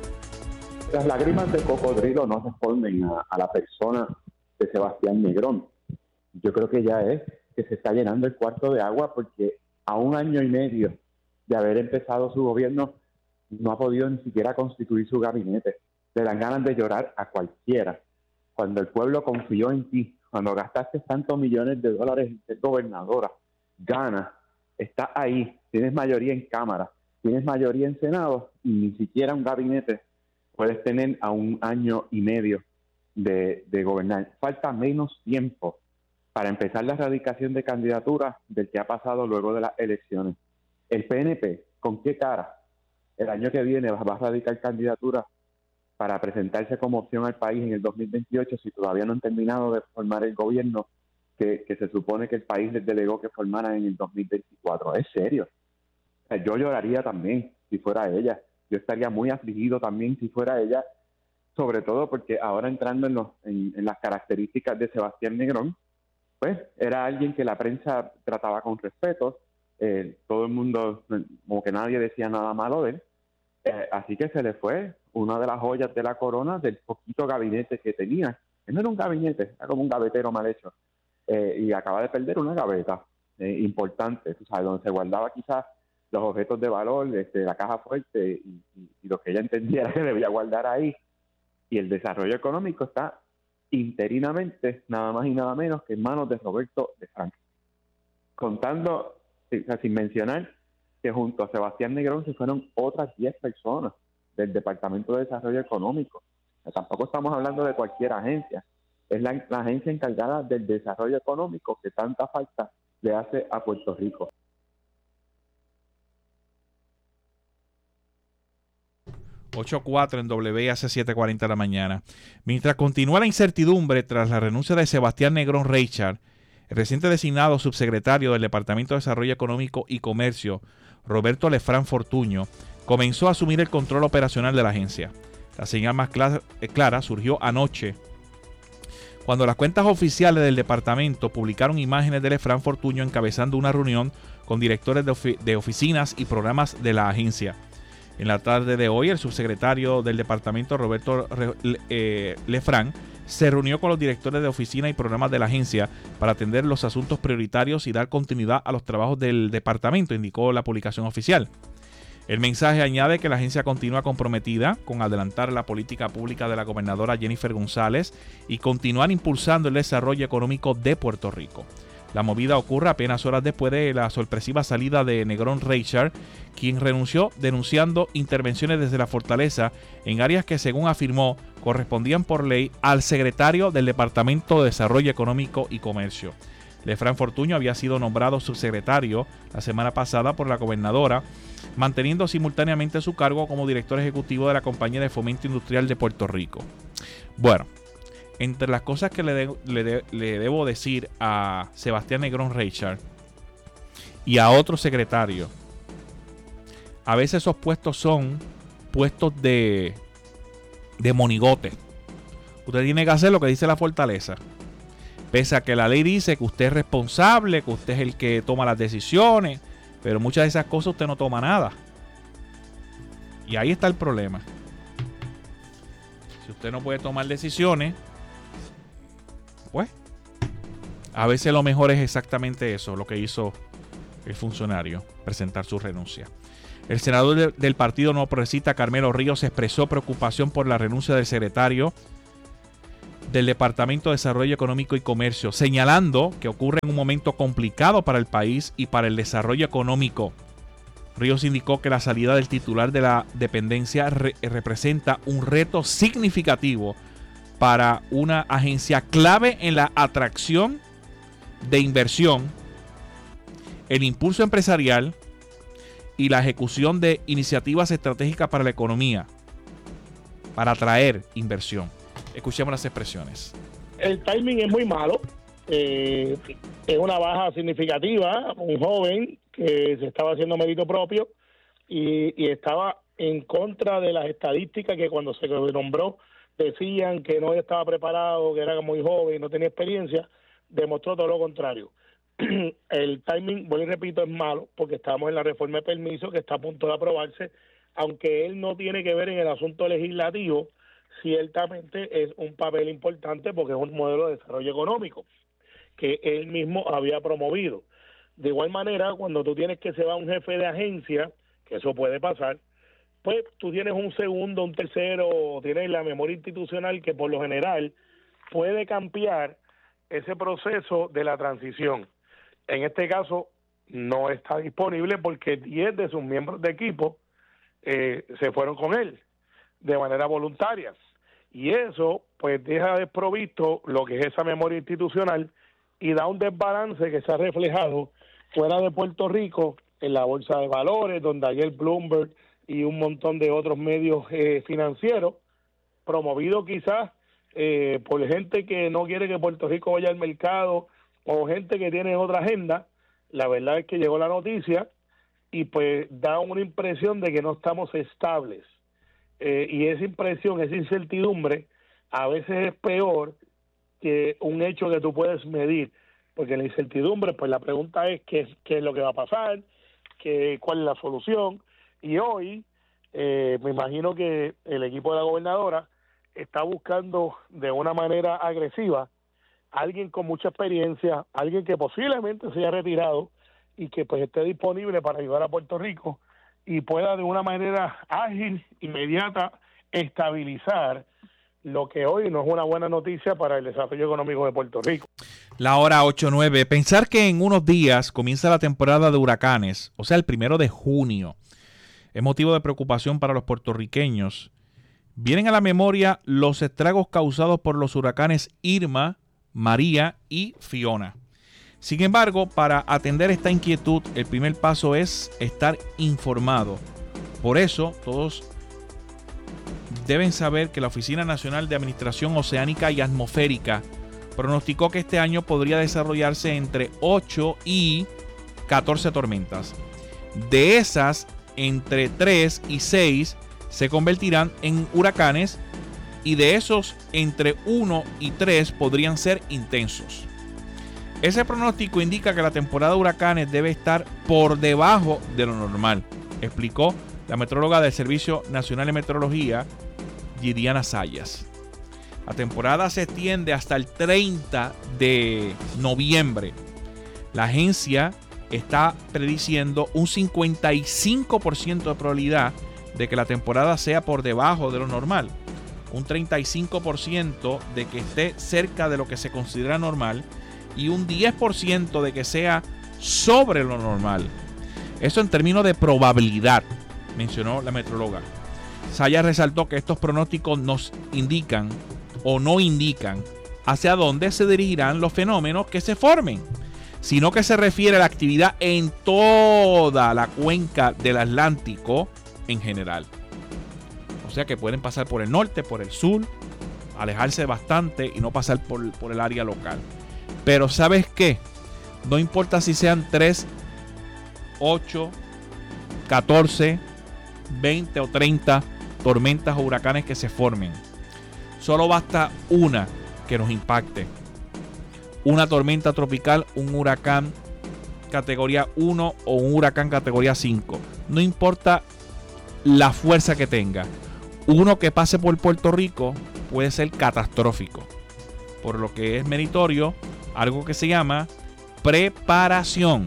Las lágrimas de cocodrilo no responden a, a la persona de Sebastián Negrón. Yo creo que ya es que se está llenando el cuarto de agua, porque a un año y medio de haber empezado su gobierno no ha podido ni siquiera constituir su gabinete. Le dan ganas de llorar a cualquiera. Cuando el pueblo confió en ti, cuando gastaste tantos millones de dólares en ser gobernadora, ganas, estás ahí, tienes mayoría en Cámara, tienes mayoría en Senado y ni siquiera un gabinete puedes tener a un año y medio de, de gobernar. Falta menos tiempo para empezar la erradicación de candidaturas del que ha pasado luego de las elecciones. El P N P, ¿con qué cara el año que viene va a radicar candidaturas para presentarse como opción al país en el dos mil veintiocho si todavía no han terminado de formar el gobierno que, que se supone que el país les delegó que formaran en el dos mil veinticuatro? Es serio. O sea, yo lloraría también si fuera ella. Yo estaría muy afligido también si fuera ella, sobre todo porque ahora entrando en, los, en, en las características de Sebastián Negrón, pues era alguien que la prensa trataba con respeto, eh, todo el mundo, como que nadie decía nada malo de él, eh, así que se le fue una de las joyas de la corona del poquito gabinete que tenía. Él no era un gabinete, era como un gavetero mal hecho, eh, y acaba de perder una gaveta eh, importante, tú sabes, donde se guardaba quizás los objetos de valor, este, la caja fuerte y, y, y lo que ella entendiera que debía guardar ahí, y el desarrollo económico está interinamente, nada más y nada menos que en manos de Roberto Lefranc. Contando, o sea, sin mencionar que junto a Sebastián Negrón se fueron otras diez personas del Departamento de Desarrollo Económico. O sea, tampoco estamos hablando de cualquier agencia. Es la, la agencia encargada del desarrollo económico que tanta falta le hace a Puerto Rico. ocho cuatro en W I A C setecientos cuarenta de la mañana. Mientras continúa la incertidumbre tras la renuncia de Sebastián Negrón Reichard, el reciente designado subsecretario del Departamento de Desarrollo Económico y Comercio, Roberto Lefranc Fortuño, comenzó a asumir el control operacional de la agencia. La señal más clara, clara surgió anoche, cuando las cuentas oficiales del departamento publicaron imágenes de Lefranc Fortuño encabezando una reunión con directores de, ofi- de oficinas y programas de la agencia. En la tarde de hoy, el subsecretario del departamento, Roberto eh, Lefranc, se reunió con los directores de oficina y programas de la agencia para atender los asuntos prioritarios y dar continuidad a los trabajos del departamento, indicó la publicación oficial. El mensaje añade que la agencia continúa comprometida con adelantar la política pública de la gobernadora Jennifer González y continuar impulsando el desarrollo económico de Puerto Rico. La movida ocurre apenas horas después de la sorpresiva salida de Negrón Reichard, quien renunció denunciando intervenciones desde la fortaleza en áreas que, según afirmó, correspondían por ley al secretario del Departamento de Desarrollo Económico y Comercio. Lefranc Fortuño había sido nombrado subsecretario la semana pasada por la gobernadora, manteniendo simultáneamente su cargo como director ejecutivo de la Compañía de Fomento Industrial de Puerto Rico. Bueno, entre las cosas que le, de, le, de, le debo decir a Sebastián Negrón Reichard y a otro secretario, a veces esos puestos son puestos de de monigote. Usted tiene que hacer lo que dice la fortaleza. Pese a que la ley dice que usted es responsable, que usted es el que toma las decisiones, pero muchas de esas cosas usted no toma nada. Y ahí está el problema. Si usted no puede tomar decisiones, pues a veces lo mejor es exactamente eso, lo que hizo el funcionario, presentar su renuncia. El senador de, del Partido No Progresista, Carmelo Ríos, expresó preocupación por la renuncia del secretario del Departamento de Desarrollo Económico y Comercio, señalando que ocurre en un momento complicado para el país y para el desarrollo económico. Ríos indicó que la salida del titular de la dependencia re- representa un reto significativo para una agencia clave en la atracción de inversión, el impulso empresarial y la ejecución de iniciativas estratégicas para la economía, para atraer inversión. Escuchemos las expresiones. El timing es muy malo. Eh, es una baja significativa. Un joven que se estaba haciendo mérito propio y, y estaba en contra de las estadísticas que cuando se nombró decían que no estaba preparado, que era muy joven, no tenía experiencia. Demostró todo lo contrario. El timing, vuelvo y repito, es malo porque estamos en la reforma de permiso que está a punto de aprobarse, aunque él no tiene que ver en el asunto legislativo. Ciertamente es un papel importante porque es un modelo de desarrollo económico que él mismo había promovido. De igual manera, cuando tú tienes que se va un jefe de agencia, que eso puede pasar, pues tú tienes un segundo, un tercero, tienes la memoria institucional que por lo general puede cambiar ese proceso de la transición. En este caso no está disponible porque diez de sus miembros de equipo eh, se fueron con él de manera voluntaria. Y eso pues deja desprovisto lo que es esa memoria institucional y da un desbalance que se ha reflejado fuera de Puerto Rico en la bolsa de valores, donde ayer Bloomberg y un montón de otros medios eh, financieros, promovidos quizás eh, por gente que no quiere que Puerto Rico vaya al mercado o gente que tiene otra agenda. La verdad es que llegó la noticia y pues da una impresión de que no estamos estables. Eh, y esa impresión, esa incertidumbre, a veces es peor que un hecho que tú puedes medir, porque la incertidumbre, pues la pregunta es qué, qué es lo que va a pasar, qué, cuál es la solución, y hoy eh, me imagino que el equipo de la gobernadora está buscando de una manera agresiva a alguien con mucha experiencia, alguien que posiblemente se haya retirado y que pues esté disponible para ayudar a Puerto Rico y pueda de una manera ágil, inmediata, estabilizar lo que hoy no es una buena noticia para el desarrollo económico de Puerto Rico. La hora ocho nueve. Pensar que en unos días comienza la temporada de huracanes, o sea, el primero de junio, es motivo de preocupación para los puertorriqueños. Vienen a la memoria los estragos causados por los huracanes Irma, María y Fiona. Sin embargo, para atender esta inquietud, el primer paso es estar informado. Por eso, todos deben saber que la Oficina Nacional de Administración Oceánica y Atmosférica pronosticó que este año podría desarrollarse entre ocho y catorce tormentas. De esas, entre tres y seis se convertirán en huracanes y de esos, entre uno y tres podrían ser intensos. Ese pronóstico indica que la temporada de huracanes debe estar por debajo de lo normal, explicó la metróloga del Servicio Nacional de Meteorología, Gidiana Sayas. La temporada se extiende hasta el treinta de noviembre. La agencia está prediciendo un cincuenta y cinco por ciento de probabilidad de que la temporada sea por debajo de lo normal, un treinta y cinco por ciento de que esté cerca de lo que se considera normal y un diez por ciento de que sea sobre lo normal. Eso en términos de probabilidad, mencionó la metróloga. Sayas resaltó que estos pronósticos nos indican o no indican hacia dónde se dirigirán los fenómenos que se formen, sino que se refiere a la actividad en toda la cuenca del Atlántico en general. O sea que pueden pasar por el norte, por el sur, alejarse bastante y no pasar por, por el área local. Pero ¿sabes qué? No importa si sean tres, ocho, catorce, veinte o treinta tormentas o huracanes que se formen. Solo basta una que nos impacte. Una tormenta tropical, un huracán categoría uno o un huracán categoría cinco. No importa la fuerza que tenga. Uno que pase por Puerto Rico puede ser catastrófico. Por lo que es meritorio algo que se llama preparación.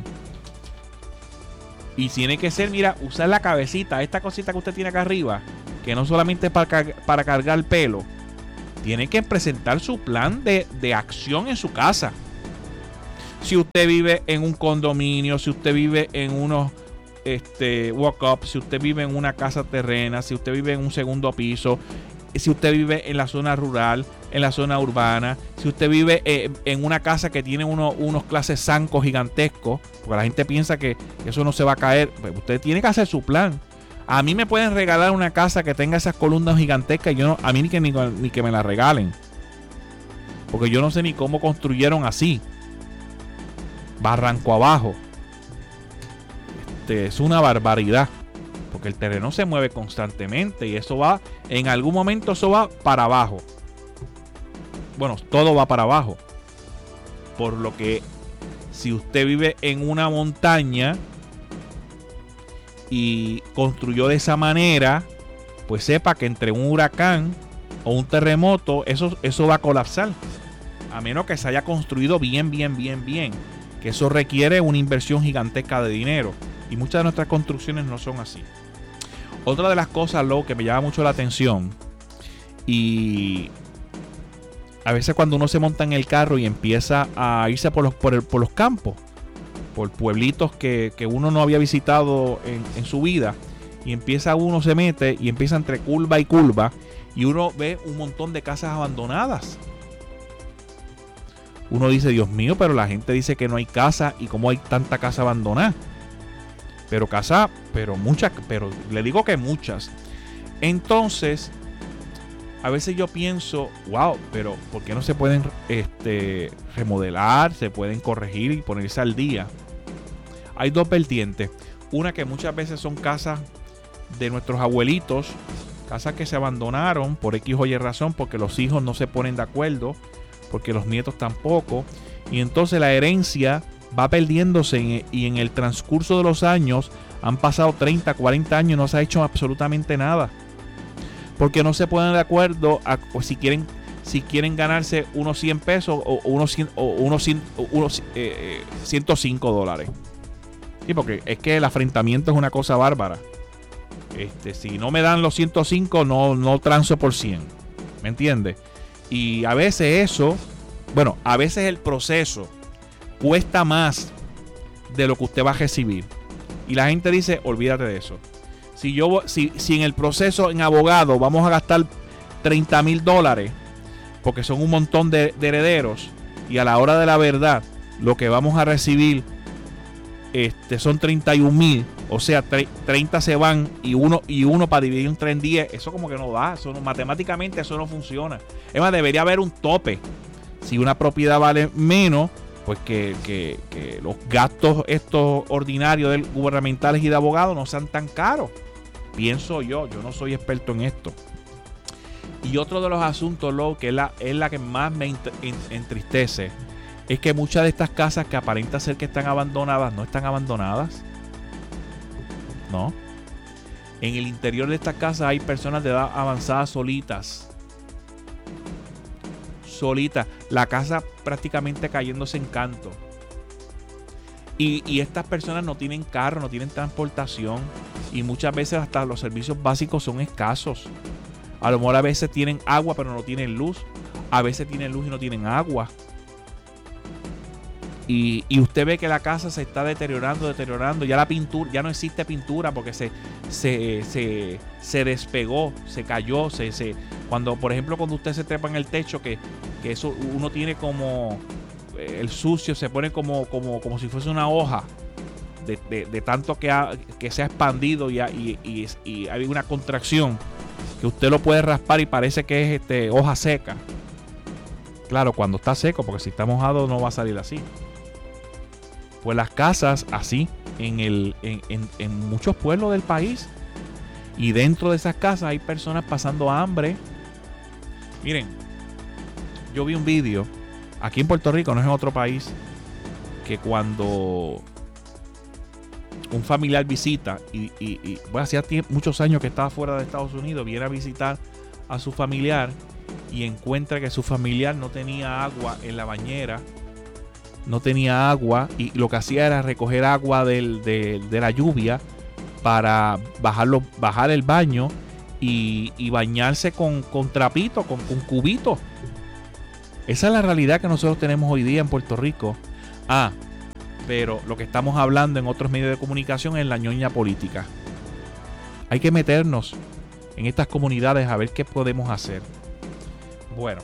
Y tiene que ser, mira, usar la cabecita, esta cosita que usted tiene acá arriba, que no solamente es para, para cargar el pelo. Tiene que presentar su plan de, de acción en su casa. Si usted vive en un condominio, si usted vive en unos este, walk-up, si usted vive en una casa terrena, si usted vive en un segundo piso, si usted vive en la zona rural, en la zona urbana, si usted vive eh, en una casa que tiene uno, unos clases zancos gigantescos, porque la gente piensa que eso no se va a caer, pues usted tiene que hacer su plan. A mí me pueden regalar una casa que tenga esas columnas gigantescas y yo no, a mí ni que, ni, ni que me la regalen, porque yo no sé ni cómo construyeron así, barranco abajo. Este, es una barbaridad, porque el terreno se mueve constantemente y eso va, en algún momento eso va para abajo. Bueno, todo va para abajo. Por lo que si usted vive en una montaña y construyó de esa manera, pues sepa que entre un huracán o un terremoto, eso, eso va a colapsar. A menos que se haya construido bien, bien, bien, bien. Que eso requiere una inversión gigantesca de dinero. Y muchas de nuestras construcciones no son así. Otra de las cosas, lo que me llama mucho la atención, y a veces cuando uno se monta en el carro y empieza a irse por los, por el, por los campos, por pueblitos que, que uno no había visitado en, en su vida, y empieza uno, se mete y empieza entre curva y curva, y uno ve un montón de casas abandonadas. Uno dice, Dios mío, pero la gente dice que no hay casa, y cómo hay tanta casa abandonada. Pero casa, pero muchas, pero le digo que muchas. Entonces, a veces yo pienso, wow, pero ¿por qué no se pueden este, remodelar, se pueden corregir y ponerse al día? Hay dos vertientes. Una, que muchas veces son casas de nuestros abuelitos, casas que se abandonaron por X o Y razón, porque los hijos no se ponen de acuerdo, porque los nietos tampoco, y entonces la herencia va perdiéndose en, y en el transcurso de los años han pasado treinta, cuarenta años y no se ha hecho absolutamente nada, porque no se ponen de acuerdo a, o si quieren si quieren ganarse unos cien pesos o unos, cien, o unos, cien, o unos eh, ciento cinco dólares. Sí, porque es que el afrentamiento es una cosa bárbara. Este, si no me dan los ciento cinco, no, no transo por cien. ¿Me entiendes? Y a veces eso, bueno, a veces el proceso cuesta más de lo que usted va a recibir. Y la gente dice, olvídate de eso. Si yo si, si en el proceso en abogado vamos a gastar treinta mil dólares, porque son un montón de, de herederos, y a la hora de la verdad lo que vamos a recibir este, son treinta y un mil, o sea, treinta se van y uno, y uno para dividir entre en diez, eso como que no da, eso no, matemáticamente eso no funciona. Es más, debería haber un tope. Si una propiedad vale menos, pues que, que, que los gastos estos ordinarios del, gubernamentales y de abogados no sean tan caros. Pienso yo, yo no soy experto en esto. Y otro de los asuntos, lo que es la, es la que más me entristece, es que muchas de estas casas que aparenta ser que están abandonadas, no están abandonadas. No. En el interior de estas casas hay personas de edad avanzada solitas. Solitas. La casa prácticamente cayéndose en canto. Y, y estas personas no tienen carro, no tienen transportación. Y muchas veces hasta los servicios básicos son escasos. A lo mejor a veces tienen agua pero no tienen luz. A veces tienen luz y no tienen agua. Y, y usted ve que la casa se está deteriorando, deteriorando. Ya la pintura, ya no existe pintura porque se, se, se, se despegó, se cayó. Se, se, cuando, por ejemplo, cuando usted se trepa en el techo, que, que eso uno tiene como el sucio, se pone como, como, como si fuese una hoja. De, de, de tanto que, ha, que se ha expandido y, y, y, y hay una contracción que usted lo puede raspar y parece que es este, hoja seca. Claro, cuando está seco, porque si está mojado no va a salir así. Pues las casas así en, el, en, en, en muchos pueblos del país, y dentro de esas casas hay personas pasando hambre Miren, yo vi un vídeo aquí en Puerto Rico, no es en otro país, que cuando un familiar visita y, y, y bueno, hacía tiempo, muchos años que estaba fuera de Estados Unidos, viene a visitar a su familiar y encuentra que su familiar no tenía agua en la bañera, no tenía agua, y lo que hacía era recoger agua del, de, de la lluvia para bajarlo, bajar el baño y, y bañarse con, con trapito, con, con cubito. Esa es la realidad que nosotros tenemos hoy día en Puerto Rico. Ah, pero lo que estamos hablando en otros medios de comunicación es la ñoña política. Hay que meternos en estas comunidades a ver qué podemos hacer. Bueno,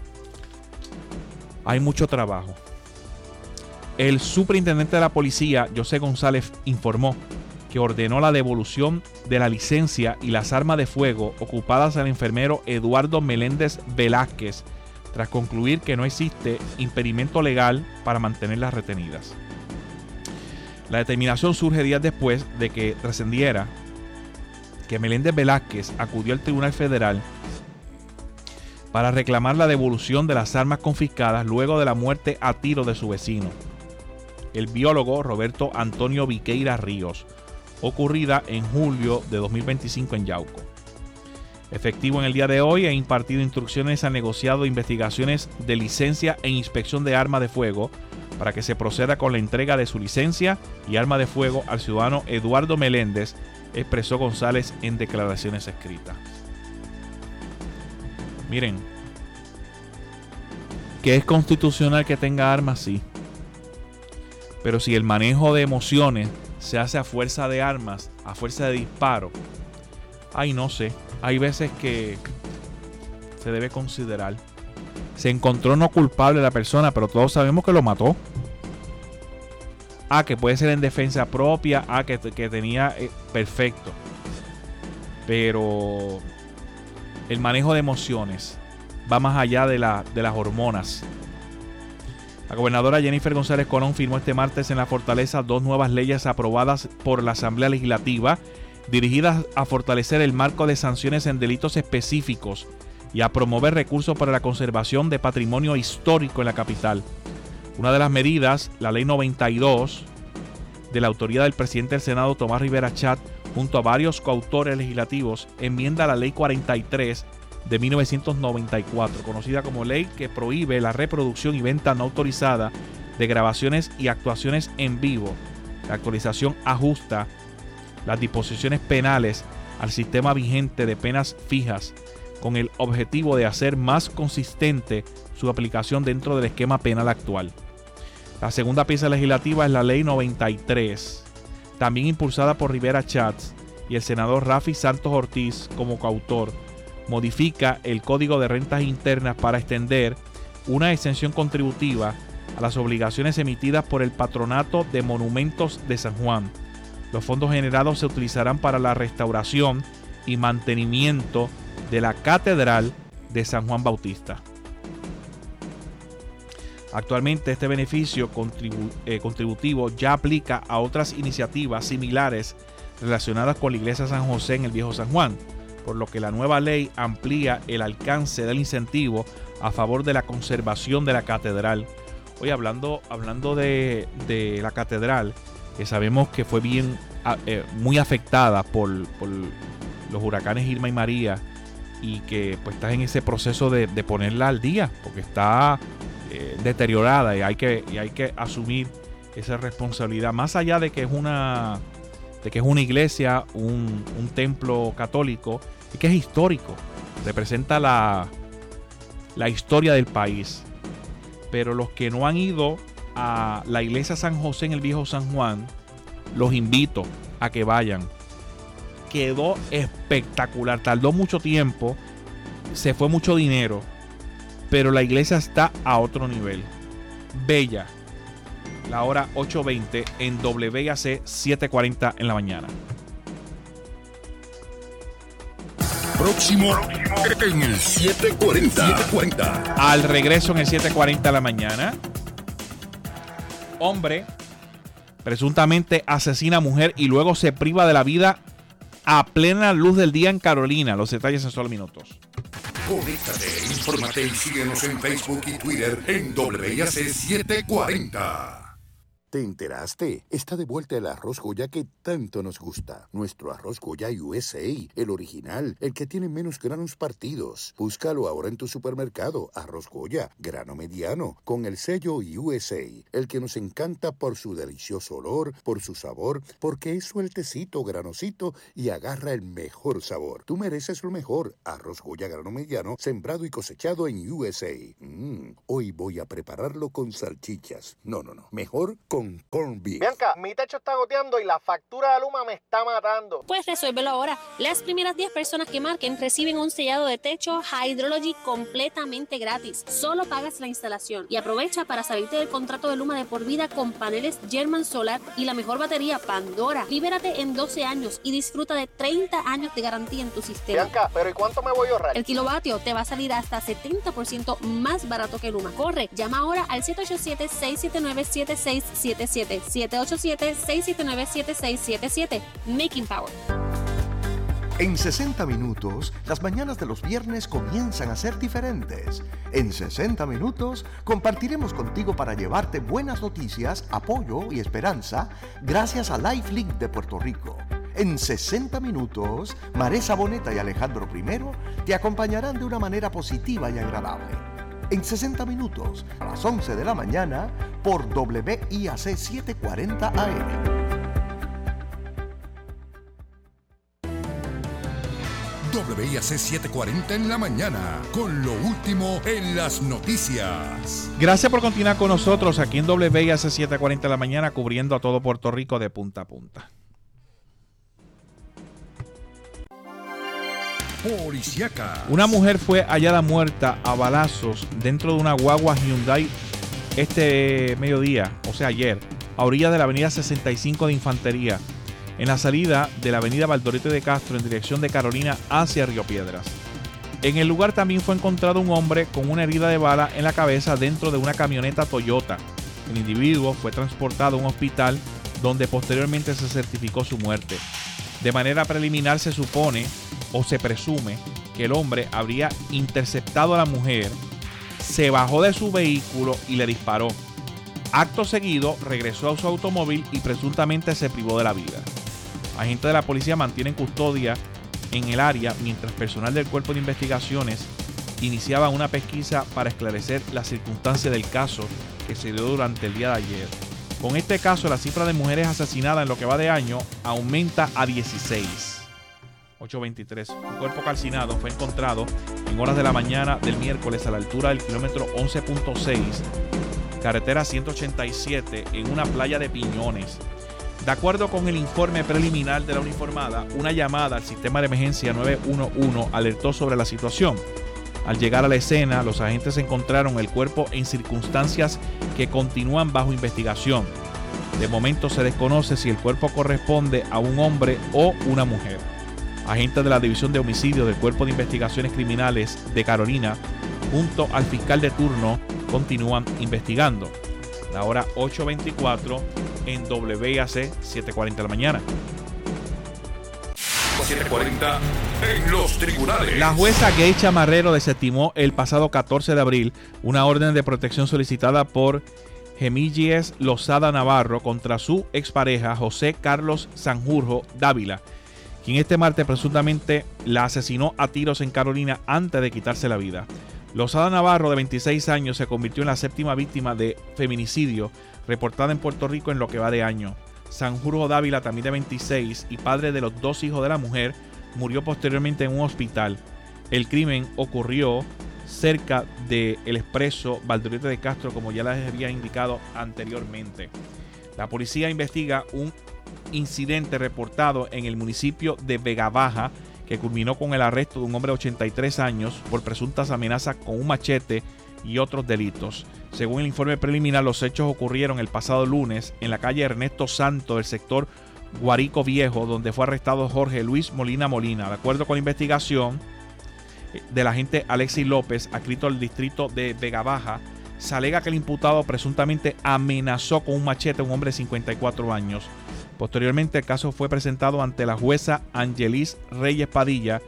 hay mucho trabajo. El superintendente de la policía, José González, informó que ordenó la devolución de la licencia y las armas de fuego ocupadas al enfermero Eduardo Meléndez Velázquez, tras concluir que no existe impedimento legal para mantenerlas retenidas. La determinación surge días después de que trascendiera que Meléndez Velázquez acudió al Tribunal Federal para reclamar la devolución de las armas confiscadas luego de la muerte a tiro de su vecino, el biólogo Roberto Antonio Viqueira Ríos, ocurrida en julio de dos mil veinticinco en Yauco. Efectivo en el día de hoy, ha impartido instrucciones al negociado de investigaciones de licencia e inspección de armas de fuego para que se proceda con la entrega de su licencia y arma de fuego al ciudadano Eduardo Meléndez, expresó González en declaraciones escritas. Miren, que es constitucional que tenga armas, sí. Pero si el manejo de emociones se hace a fuerza de armas, a fuerza de disparo, ay, no sé. Hay veces que se debe considerar. Se encontró no culpable la persona, pero todos sabemos que lo mató. Ah, que puede ser en defensa propia. Ah, que, que tenía... Eh, perfecto. Pero el manejo de emociones va más allá de, la, de las hormonas. La gobernadora Jennifer González Colón firmó este martes en la Fortaleza dos nuevas leyes aprobadas por la Asamblea Legislativa, dirigidas a fortalecer el marco de sanciones en delitos específicos y a promover recursos para la conservación de patrimonio histórico en la capital. Una de las medidas, la Ley noventa y dos, de la autoría del presidente del Senado, Tomás Rivera Chat, junto a varios coautores legislativos, enmienda la Ley cuarenta y tres de mil novecientos noventa y cuatro, conocida como ley que prohíbe la reproducción y venta no autorizada de grabaciones y actuaciones en vivo. La actualización ajusta las disposiciones penales al sistema vigente de penas fijas, con el objetivo de hacer más consistente su aplicación dentro del esquema penal actual. La segunda pieza legislativa es la Ley noventa y tres, también impulsada por Rivera Chats y el senador Rafi Santos Ortiz como coautor. Modifica el Código de Rentas Internas para extender una exención contributiva a las obligaciones emitidas por el Patronato de Monumentos de San Juan. Los fondos generados se utilizarán para la restauración y mantenimiento de la Catedral de San Juan Bautista. Actualmente este beneficio contribu eh, contributivo ya aplica a otras iniciativas similares relacionadas con la Iglesia San José en el Viejo San Juan, por lo que la nueva ley amplía el alcance del incentivo a favor de la conservación de la catedral. Hoy hablando, hablando de, de la catedral, que sabemos que fue bien eh, muy afectada por, por los huracanes Irma y María, y que pues está en ese proceso de, de ponerla al día, porque está eh, deteriorada, y hay que, y hay que asumir esa responsabilidad, más allá de que es una de que es una iglesia, un, un templo católico, y que es histórico, representa la, la historia del país. Pero los que no han ido a la iglesia San José en el Viejo San Juan, los invito a que vayan. Quedó espectacular, tardó mucho tiempo, se fue mucho dinero, pero la iglesia está a otro nivel. Bella. La hora ocho veinte en W A C setecientos cuarenta en la mañana. Próximo en el setecientos cuarenta. setecientos cuarenta. Al regreso en el setecientos cuarenta de la mañana. Hombre presuntamente asesina a mujer y luego se priva de la vida a plena luz del día en Carolina. Los detalles en solo minutos. Conéctate, infórmate y síguenos en Facebook y Twitter en W I A C setecientos cuarenta. ¿Te enteraste? Está de vuelta el arroz Goya que tanto nos gusta. Nuestro arroz Goya U S A, el original, el que tiene menos granos partidos. Búscalo ahora en tu supermercado. Arroz Goya, grano mediano, con el sello U S A, el que nos encanta por su delicioso olor, por su sabor, porque es sueltecito, granosito y agarra el mejor sabor. Tú mereces lo mejor. Arroz Goya, grano mediano, sembrado y cosechado en U S A. Mm, hoy voy a prepararlo con salchichas. No, no, no. Mejor con corn beef. Bianca, mi techo está goteando y la factura de Luma me está matando. Puedes resolverlo ahora. Las primeras diez personas que marquen reciben un sellado de techo Hydrology completamente gratis. Solo pagas la instalación y aprovecha para salirte del contrato de Luma de por vida con paneles German Solar y la mejor batería Pandora. Libérate en doce años y disfruta de treinta años de garantía en tu sistema. Bianca, ¿pero y cuánto me voy a ahorrar? El kilovatio te va a salir hasta setenta por ciento más barato que Luma. Corre, llama ahora al siete ocho siete, seis siete nueve, siete seis siete siete, siete ocho siete, seis siete nueve, siete seis siete siete. Making Power. En sesenta minutos, las mañanas de los viernes comienzan a ser diferentes. En sesenta minutos, compartiremos contigo para llevarte buenas noticias, apoyo y esperanza gracias a LifeLink de Puerto Rico. En sesenta minutos, Maresa Boneta y Alejandro Primero te acompañarán de una manera positiva y agradable. En sesenta minutos, a las once de la mañana, por W I A C setecientos cuarenta A M. W I A C setecientos cuarenta en la mañana, con lo último en las noticias. Gracias por continuar con nosotros aquí en W I A C setecientos cuarenta en la mañana, cubriendo a todo Puerto Rico de punta a punta. Policíaca. Una mujer fue hallada muerta a balazos dentro de una guagua Hyundai este mediodía, o sea ayer, a orillas de la avenida sesenta y cinco de Infantería, en la salida de la avenida Valdoriotti de Castro en dirección de Carolina hacia Río Piedras. En el lugar también fue encontrado un hombre con una herida de bala en la cabeza dentro de una camioneta Toyota. El individuo fue transportado a un hospital donde posteriormente se certificó su muerte. De manera preliminar se supone o se presume que el hombre habría interceptado a la mujer, se bajó de su vehículo y le disparó. Acto seguido regresó a su automóvil y presuntamente se privó de la vida. Agentes de la policía mantienen custodia en el área mientras personal del Cuerpo de Investigaciones iniciaba una pesquisa para esclarecer las circunstancias del caso que se dio durante el día de ayer. Con este caso, la cifra de mujeres asesinadas en lo que va de año aumenta a dieciséis. ocho veintitrés. Un cuerpo calcinado fue encontrado en horas de la mañana del miércoles a la altura del kilómetro once punto seis, carretera ciento ochenta y siete, en una playa de Piñones. De acuerdo con el informe preliminar de la uniformada, una llamada al sistema de emergencia nueve uno uno alertó sobre la situación. Al llegar a la escena, los agentes encontraron el cuerpo en circunstancias que continúan bajo investigación. De momento se desconoce si el cuerpo corresponde a un hombre o una mujer. Agentes de la División de Homicidios del Cuerpo de Investigaciones Criminales de Carolina, junto al fiscal de turno, continúan investigando. La hora ocho veinticuatro en W I A C setecientos cuarenta de la mañana. setecientos cuarenta en los tribunales. La jueza Geisha Marrero desestimó el pasado catorce de abril una orden de protección solicitada por Gemílles Lozada Navarro contra su expareja José Carlos Sanjurjo Dávila, quien este martes presuntamente la asesinó a tiros en Carolina antes de quitarse la vida. Lozada Navarro, de veintiséis años, se convirtió en la séptima víctima de feminicidio reportada en Puerto Rico en lo que va de año. Sanjurjo Dávila, también de veintiséis y padre de los dos hijos de la mujer, murió posteriormente en un hospital. El crimen ocurrió cerca del expreso Valdoriotti de Castro, como ya les había indicado anteriormente. La policía investiga un incidente reportado en el municipio de Vega Baja que culminó con el arresto de un hombre de ochenta y tres años por presuntas amenazas con un machete y otros delitos. Según el informe preliminar, los hechos ocurrieron el pasado lunes en la calle Ernesto Santo del sector Guarico Viejo, donde fue arrestado Jorge Luis Molina Molina. De acuerdo con la investigación del agente Alexis López, adscrito al distrito de Vega Baja, se alega que el imputado presuntamente amenazó con un machete a un hombre de cincuenta y cuatro años. Posteriormente, el caso fue presentado ante la jueza Angelis Reyes Padilla,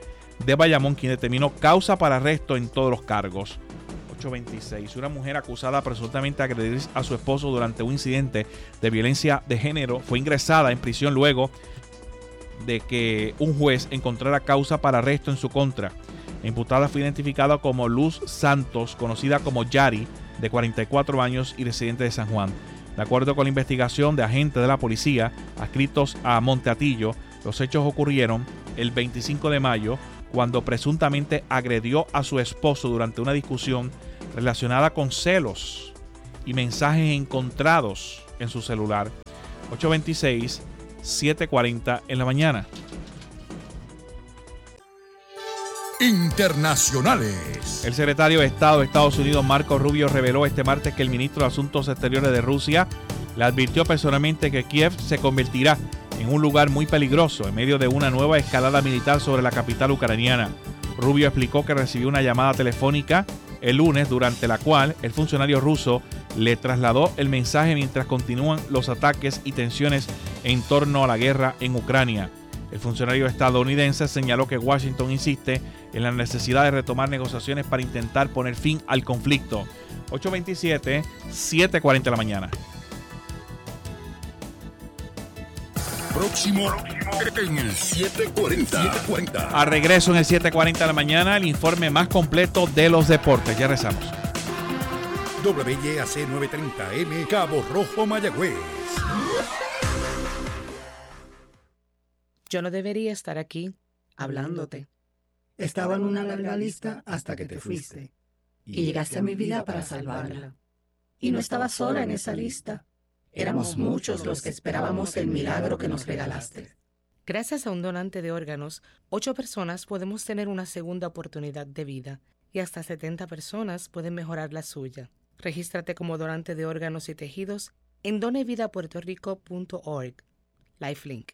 de Bayamón, quien determinó causa para arresto en todos los cargos. ocho veintiséis. Una mujer acusada presuntamente de agredir a su esposo durante un incidente de violencia de género fue ingresada en prisión luego de que un juez encontrara causa para arresto en su contra. La imputada fue identificada como Luz Santos, conocida como Yari, de cuarenta y cuatro años y residente de San Juan. De acuerdo con la investigación de agentes de la policía adscritos a Monteatillo, los hechos ocurrieron el veinticinco de mayo, cuando presuntamente agredió a su esposo durante una discusión relacionada con celos y mensajes encontrados en su celular. ocho veintiséis, siete cuarenta en la mañana. Internacionales. El secretario de Estado de Estados Unidos, Marco Rubio, reveló este martes que el ministro de Asuntos Exteriores de Rusia le advirtió personalmente que Kiev se convertirá en un lugar muy peligroso en medio de una nueva escalada militar sobre la capital ucraniana. Rubio explicó que recibió una llamada telefónica el lunes durante la cual el funcionario ruso le trasladó el mensaje mientras continúan los ataques y tensiones en torno a la guerra en Ucrania. El funcionario estadounidense señaló que Washington insiste en la necesidad de retomar negociaciones para intentar poner fin al conflicto. ocho veintisiete, siete cuarenta de la mañana. Próximo en el siete cuarenta. A regreso en el siete cuarenta de la mañana, el informe más completo de los deportes. Ya rezamos. W Y A C novecientos treinta M, Cabo Rojo, Mayagüez. Yo no debería estar aquí hablándote. Estaba en una larga lista hasta que te fuiste. Y llegaste a mi vida para salvarla. Y no estaba sola en esa lista. Éramos muchos los que esperábamos el milagro que nos regalaste. Gracias a un donante de órganos, ocho personas podemos tener una segunda oportunidad de vida y hasta setenta personas pueden mejorar la suya. Regístrate como donante de órganos y tejidos en donevidapuertorico punto org. Lifelink.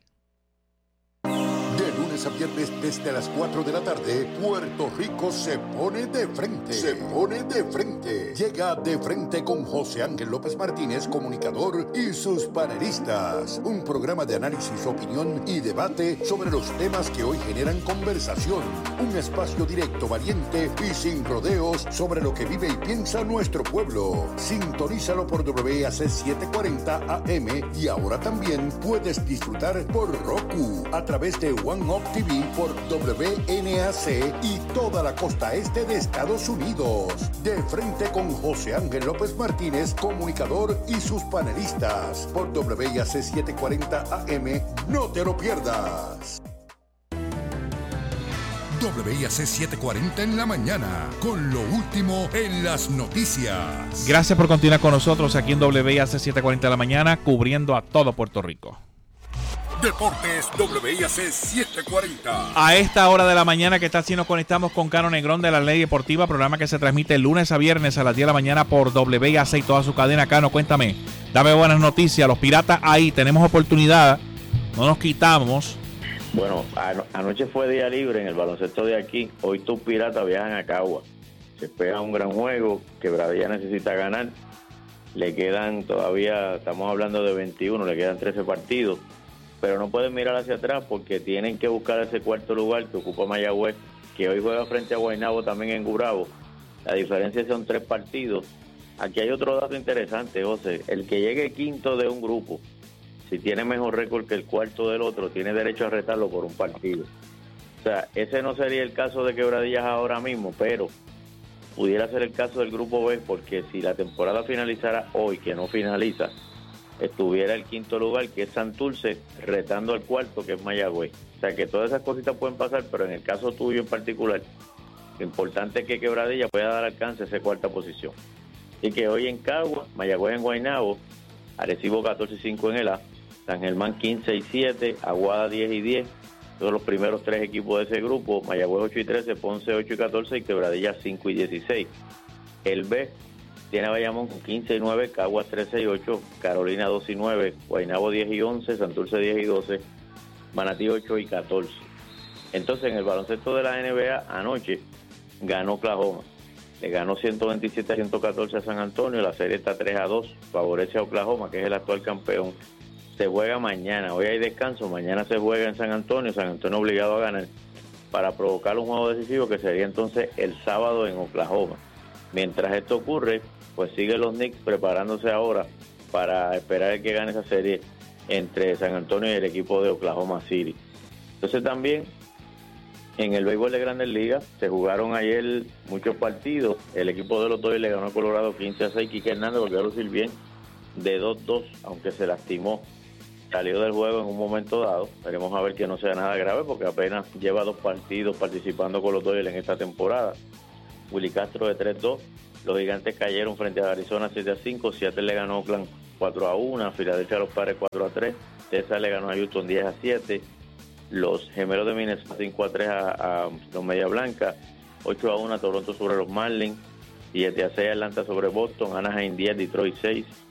De lunes a viernes desde las cuatro de la tarde, Puerto Rico se pone de frente. Se pone de frente. Llega De Frente con José Ángel López Martínez, comunicador, y sus panelistas. Un programa de análisis, opinión y debate sobre los temas que hoy generan conversación. Un espacio directo, valiente y sin rodeos sobre lo que vive y piensa nuestro pueblo. Sintonízalo por W A C setecientos cuarenta A M y ahora también puedes disfrutar por Roku a través de One Up T V por W N A C y toda la costa este de Estados Unidos. De Frente con José Ángel López Martínez, comunicador, y sus panelistas por W I A C setecientos cuarenta A M. No te lo pierdas. W I A C setecientos cuarenta en la mañana, con lo último en las noticias. Gracias por continuar con nosotros aquí en W I A C setecientos cuarenta de la mañana, cubriendo a todo Puerto Rico. Deportes W I A C setecientos cuarenta. A esta hora de la mañana, que tal si nos conectamos con Cano Negrón de La Ley Deportiva, programa que se transmite lunes a viernes a las diez de la mañana por W I A C y toda su cadena. Cano, cuéntame, dame buenas noticias. Los Piratas ahí, tenemos oportunidad, no nos quitamos. Bueno, ano- anoche fue día libre en el baloncesto de aquí. Hoy tus Piratas viajan a Cagua. Se espera un gran juego. Quebradilla necesita ganar. Le quedan todavía, estamos hablando de veintiuno, le quedan trece partidos. Pero no pueden mirar hacia atrás porque tienen que buscar ese cuarto lugar que ocupa Mayagüez, que hoy juega frente a Guaynabo también en Gurabo. La diferencia son tres partidos. Aquí hay otro dato interesante, José. El que llegue quinto de un grupo, si tiene mejor récord que el cuarto del otro, tiene derecho a retarlo por un partido. O sea, ese no sería el caso de Quebradillas ahora mismo, pero pudiera ser el caso del grupo B, porque si la temporada finalizara hoy, que no finaliza, estuviera el quinto lugar, que es Santurce, retando al cuarto, que es Mayagüez. O sea, que todas esas cositas pueden pasar, pero en el caso tuyo en particular, lo importante es que Quebradilla pueda dar alcance a esa cuarta posición. Y que hoy en Cagua, Mayagüez en Guaynabo, Arecibo catorce y cinco en el A, San Germán quince y siete, Aguada diez y diez, todos los primeros tres equipos de ese grupo, Mayagüez ocho y trece, Ponce ocho y catorce y Quebradilla cinco y dieciséis. El B tiene a Bayamón con quince y nueve, Caguas trece y ocho, Carolina dos y nueve, Guaynabo diez y once, Santurce diez y doce, Manatí ocho y catorce. Entonces, en el baloncesto de la N B A, anoche ganó Oklahoma. Le ganó ciento veintisiete a ciento catorce a San Antonio. La serie está tres a dos. Favorece a Oklahoma, que es el actual campeón. Se juega mañana. Hoy hay descanso. Mañana se juega en San Antonio. San Antonio obligado a ganar. para provocar un juego decisivo que sería entonces el sábado en Oklahoma. Mientras esto ocurre, pues siguen los Knicks preparándose ahora para esperar el que gane esa serie entre San Antonio y el equipo de Oklahoma City. Entonces también en el béisbol de Grandes Ligas se jugaron ayer muchos partidos. El equipo de los Dodgers le ganó a Colorado quince a seis. Quique Hernández volvió a lucir bien de dos dos, aunque se lastimó. Salió del juego en un momento dado. Veremos a ver que no sea nada grave porque apenas lleva dos partidos participando con los Dodgers en esta temporada. Willy Castro de tres dos. Los Gigantes cayeron frente a Arizona siete a cinco. Seattle le ganó a Oakland cuatro a uno. Filadelfia a los Padres cuatro a tres. Texas le ganó a Houston diez a siete. Los Gemelos de Minnesota cinco a tres a, a los Media Blanca. ocho a uno a Toronto sobre los Marlins. siete a seis Atlanta sobre Boston. Anaheim diez, Detroit seis.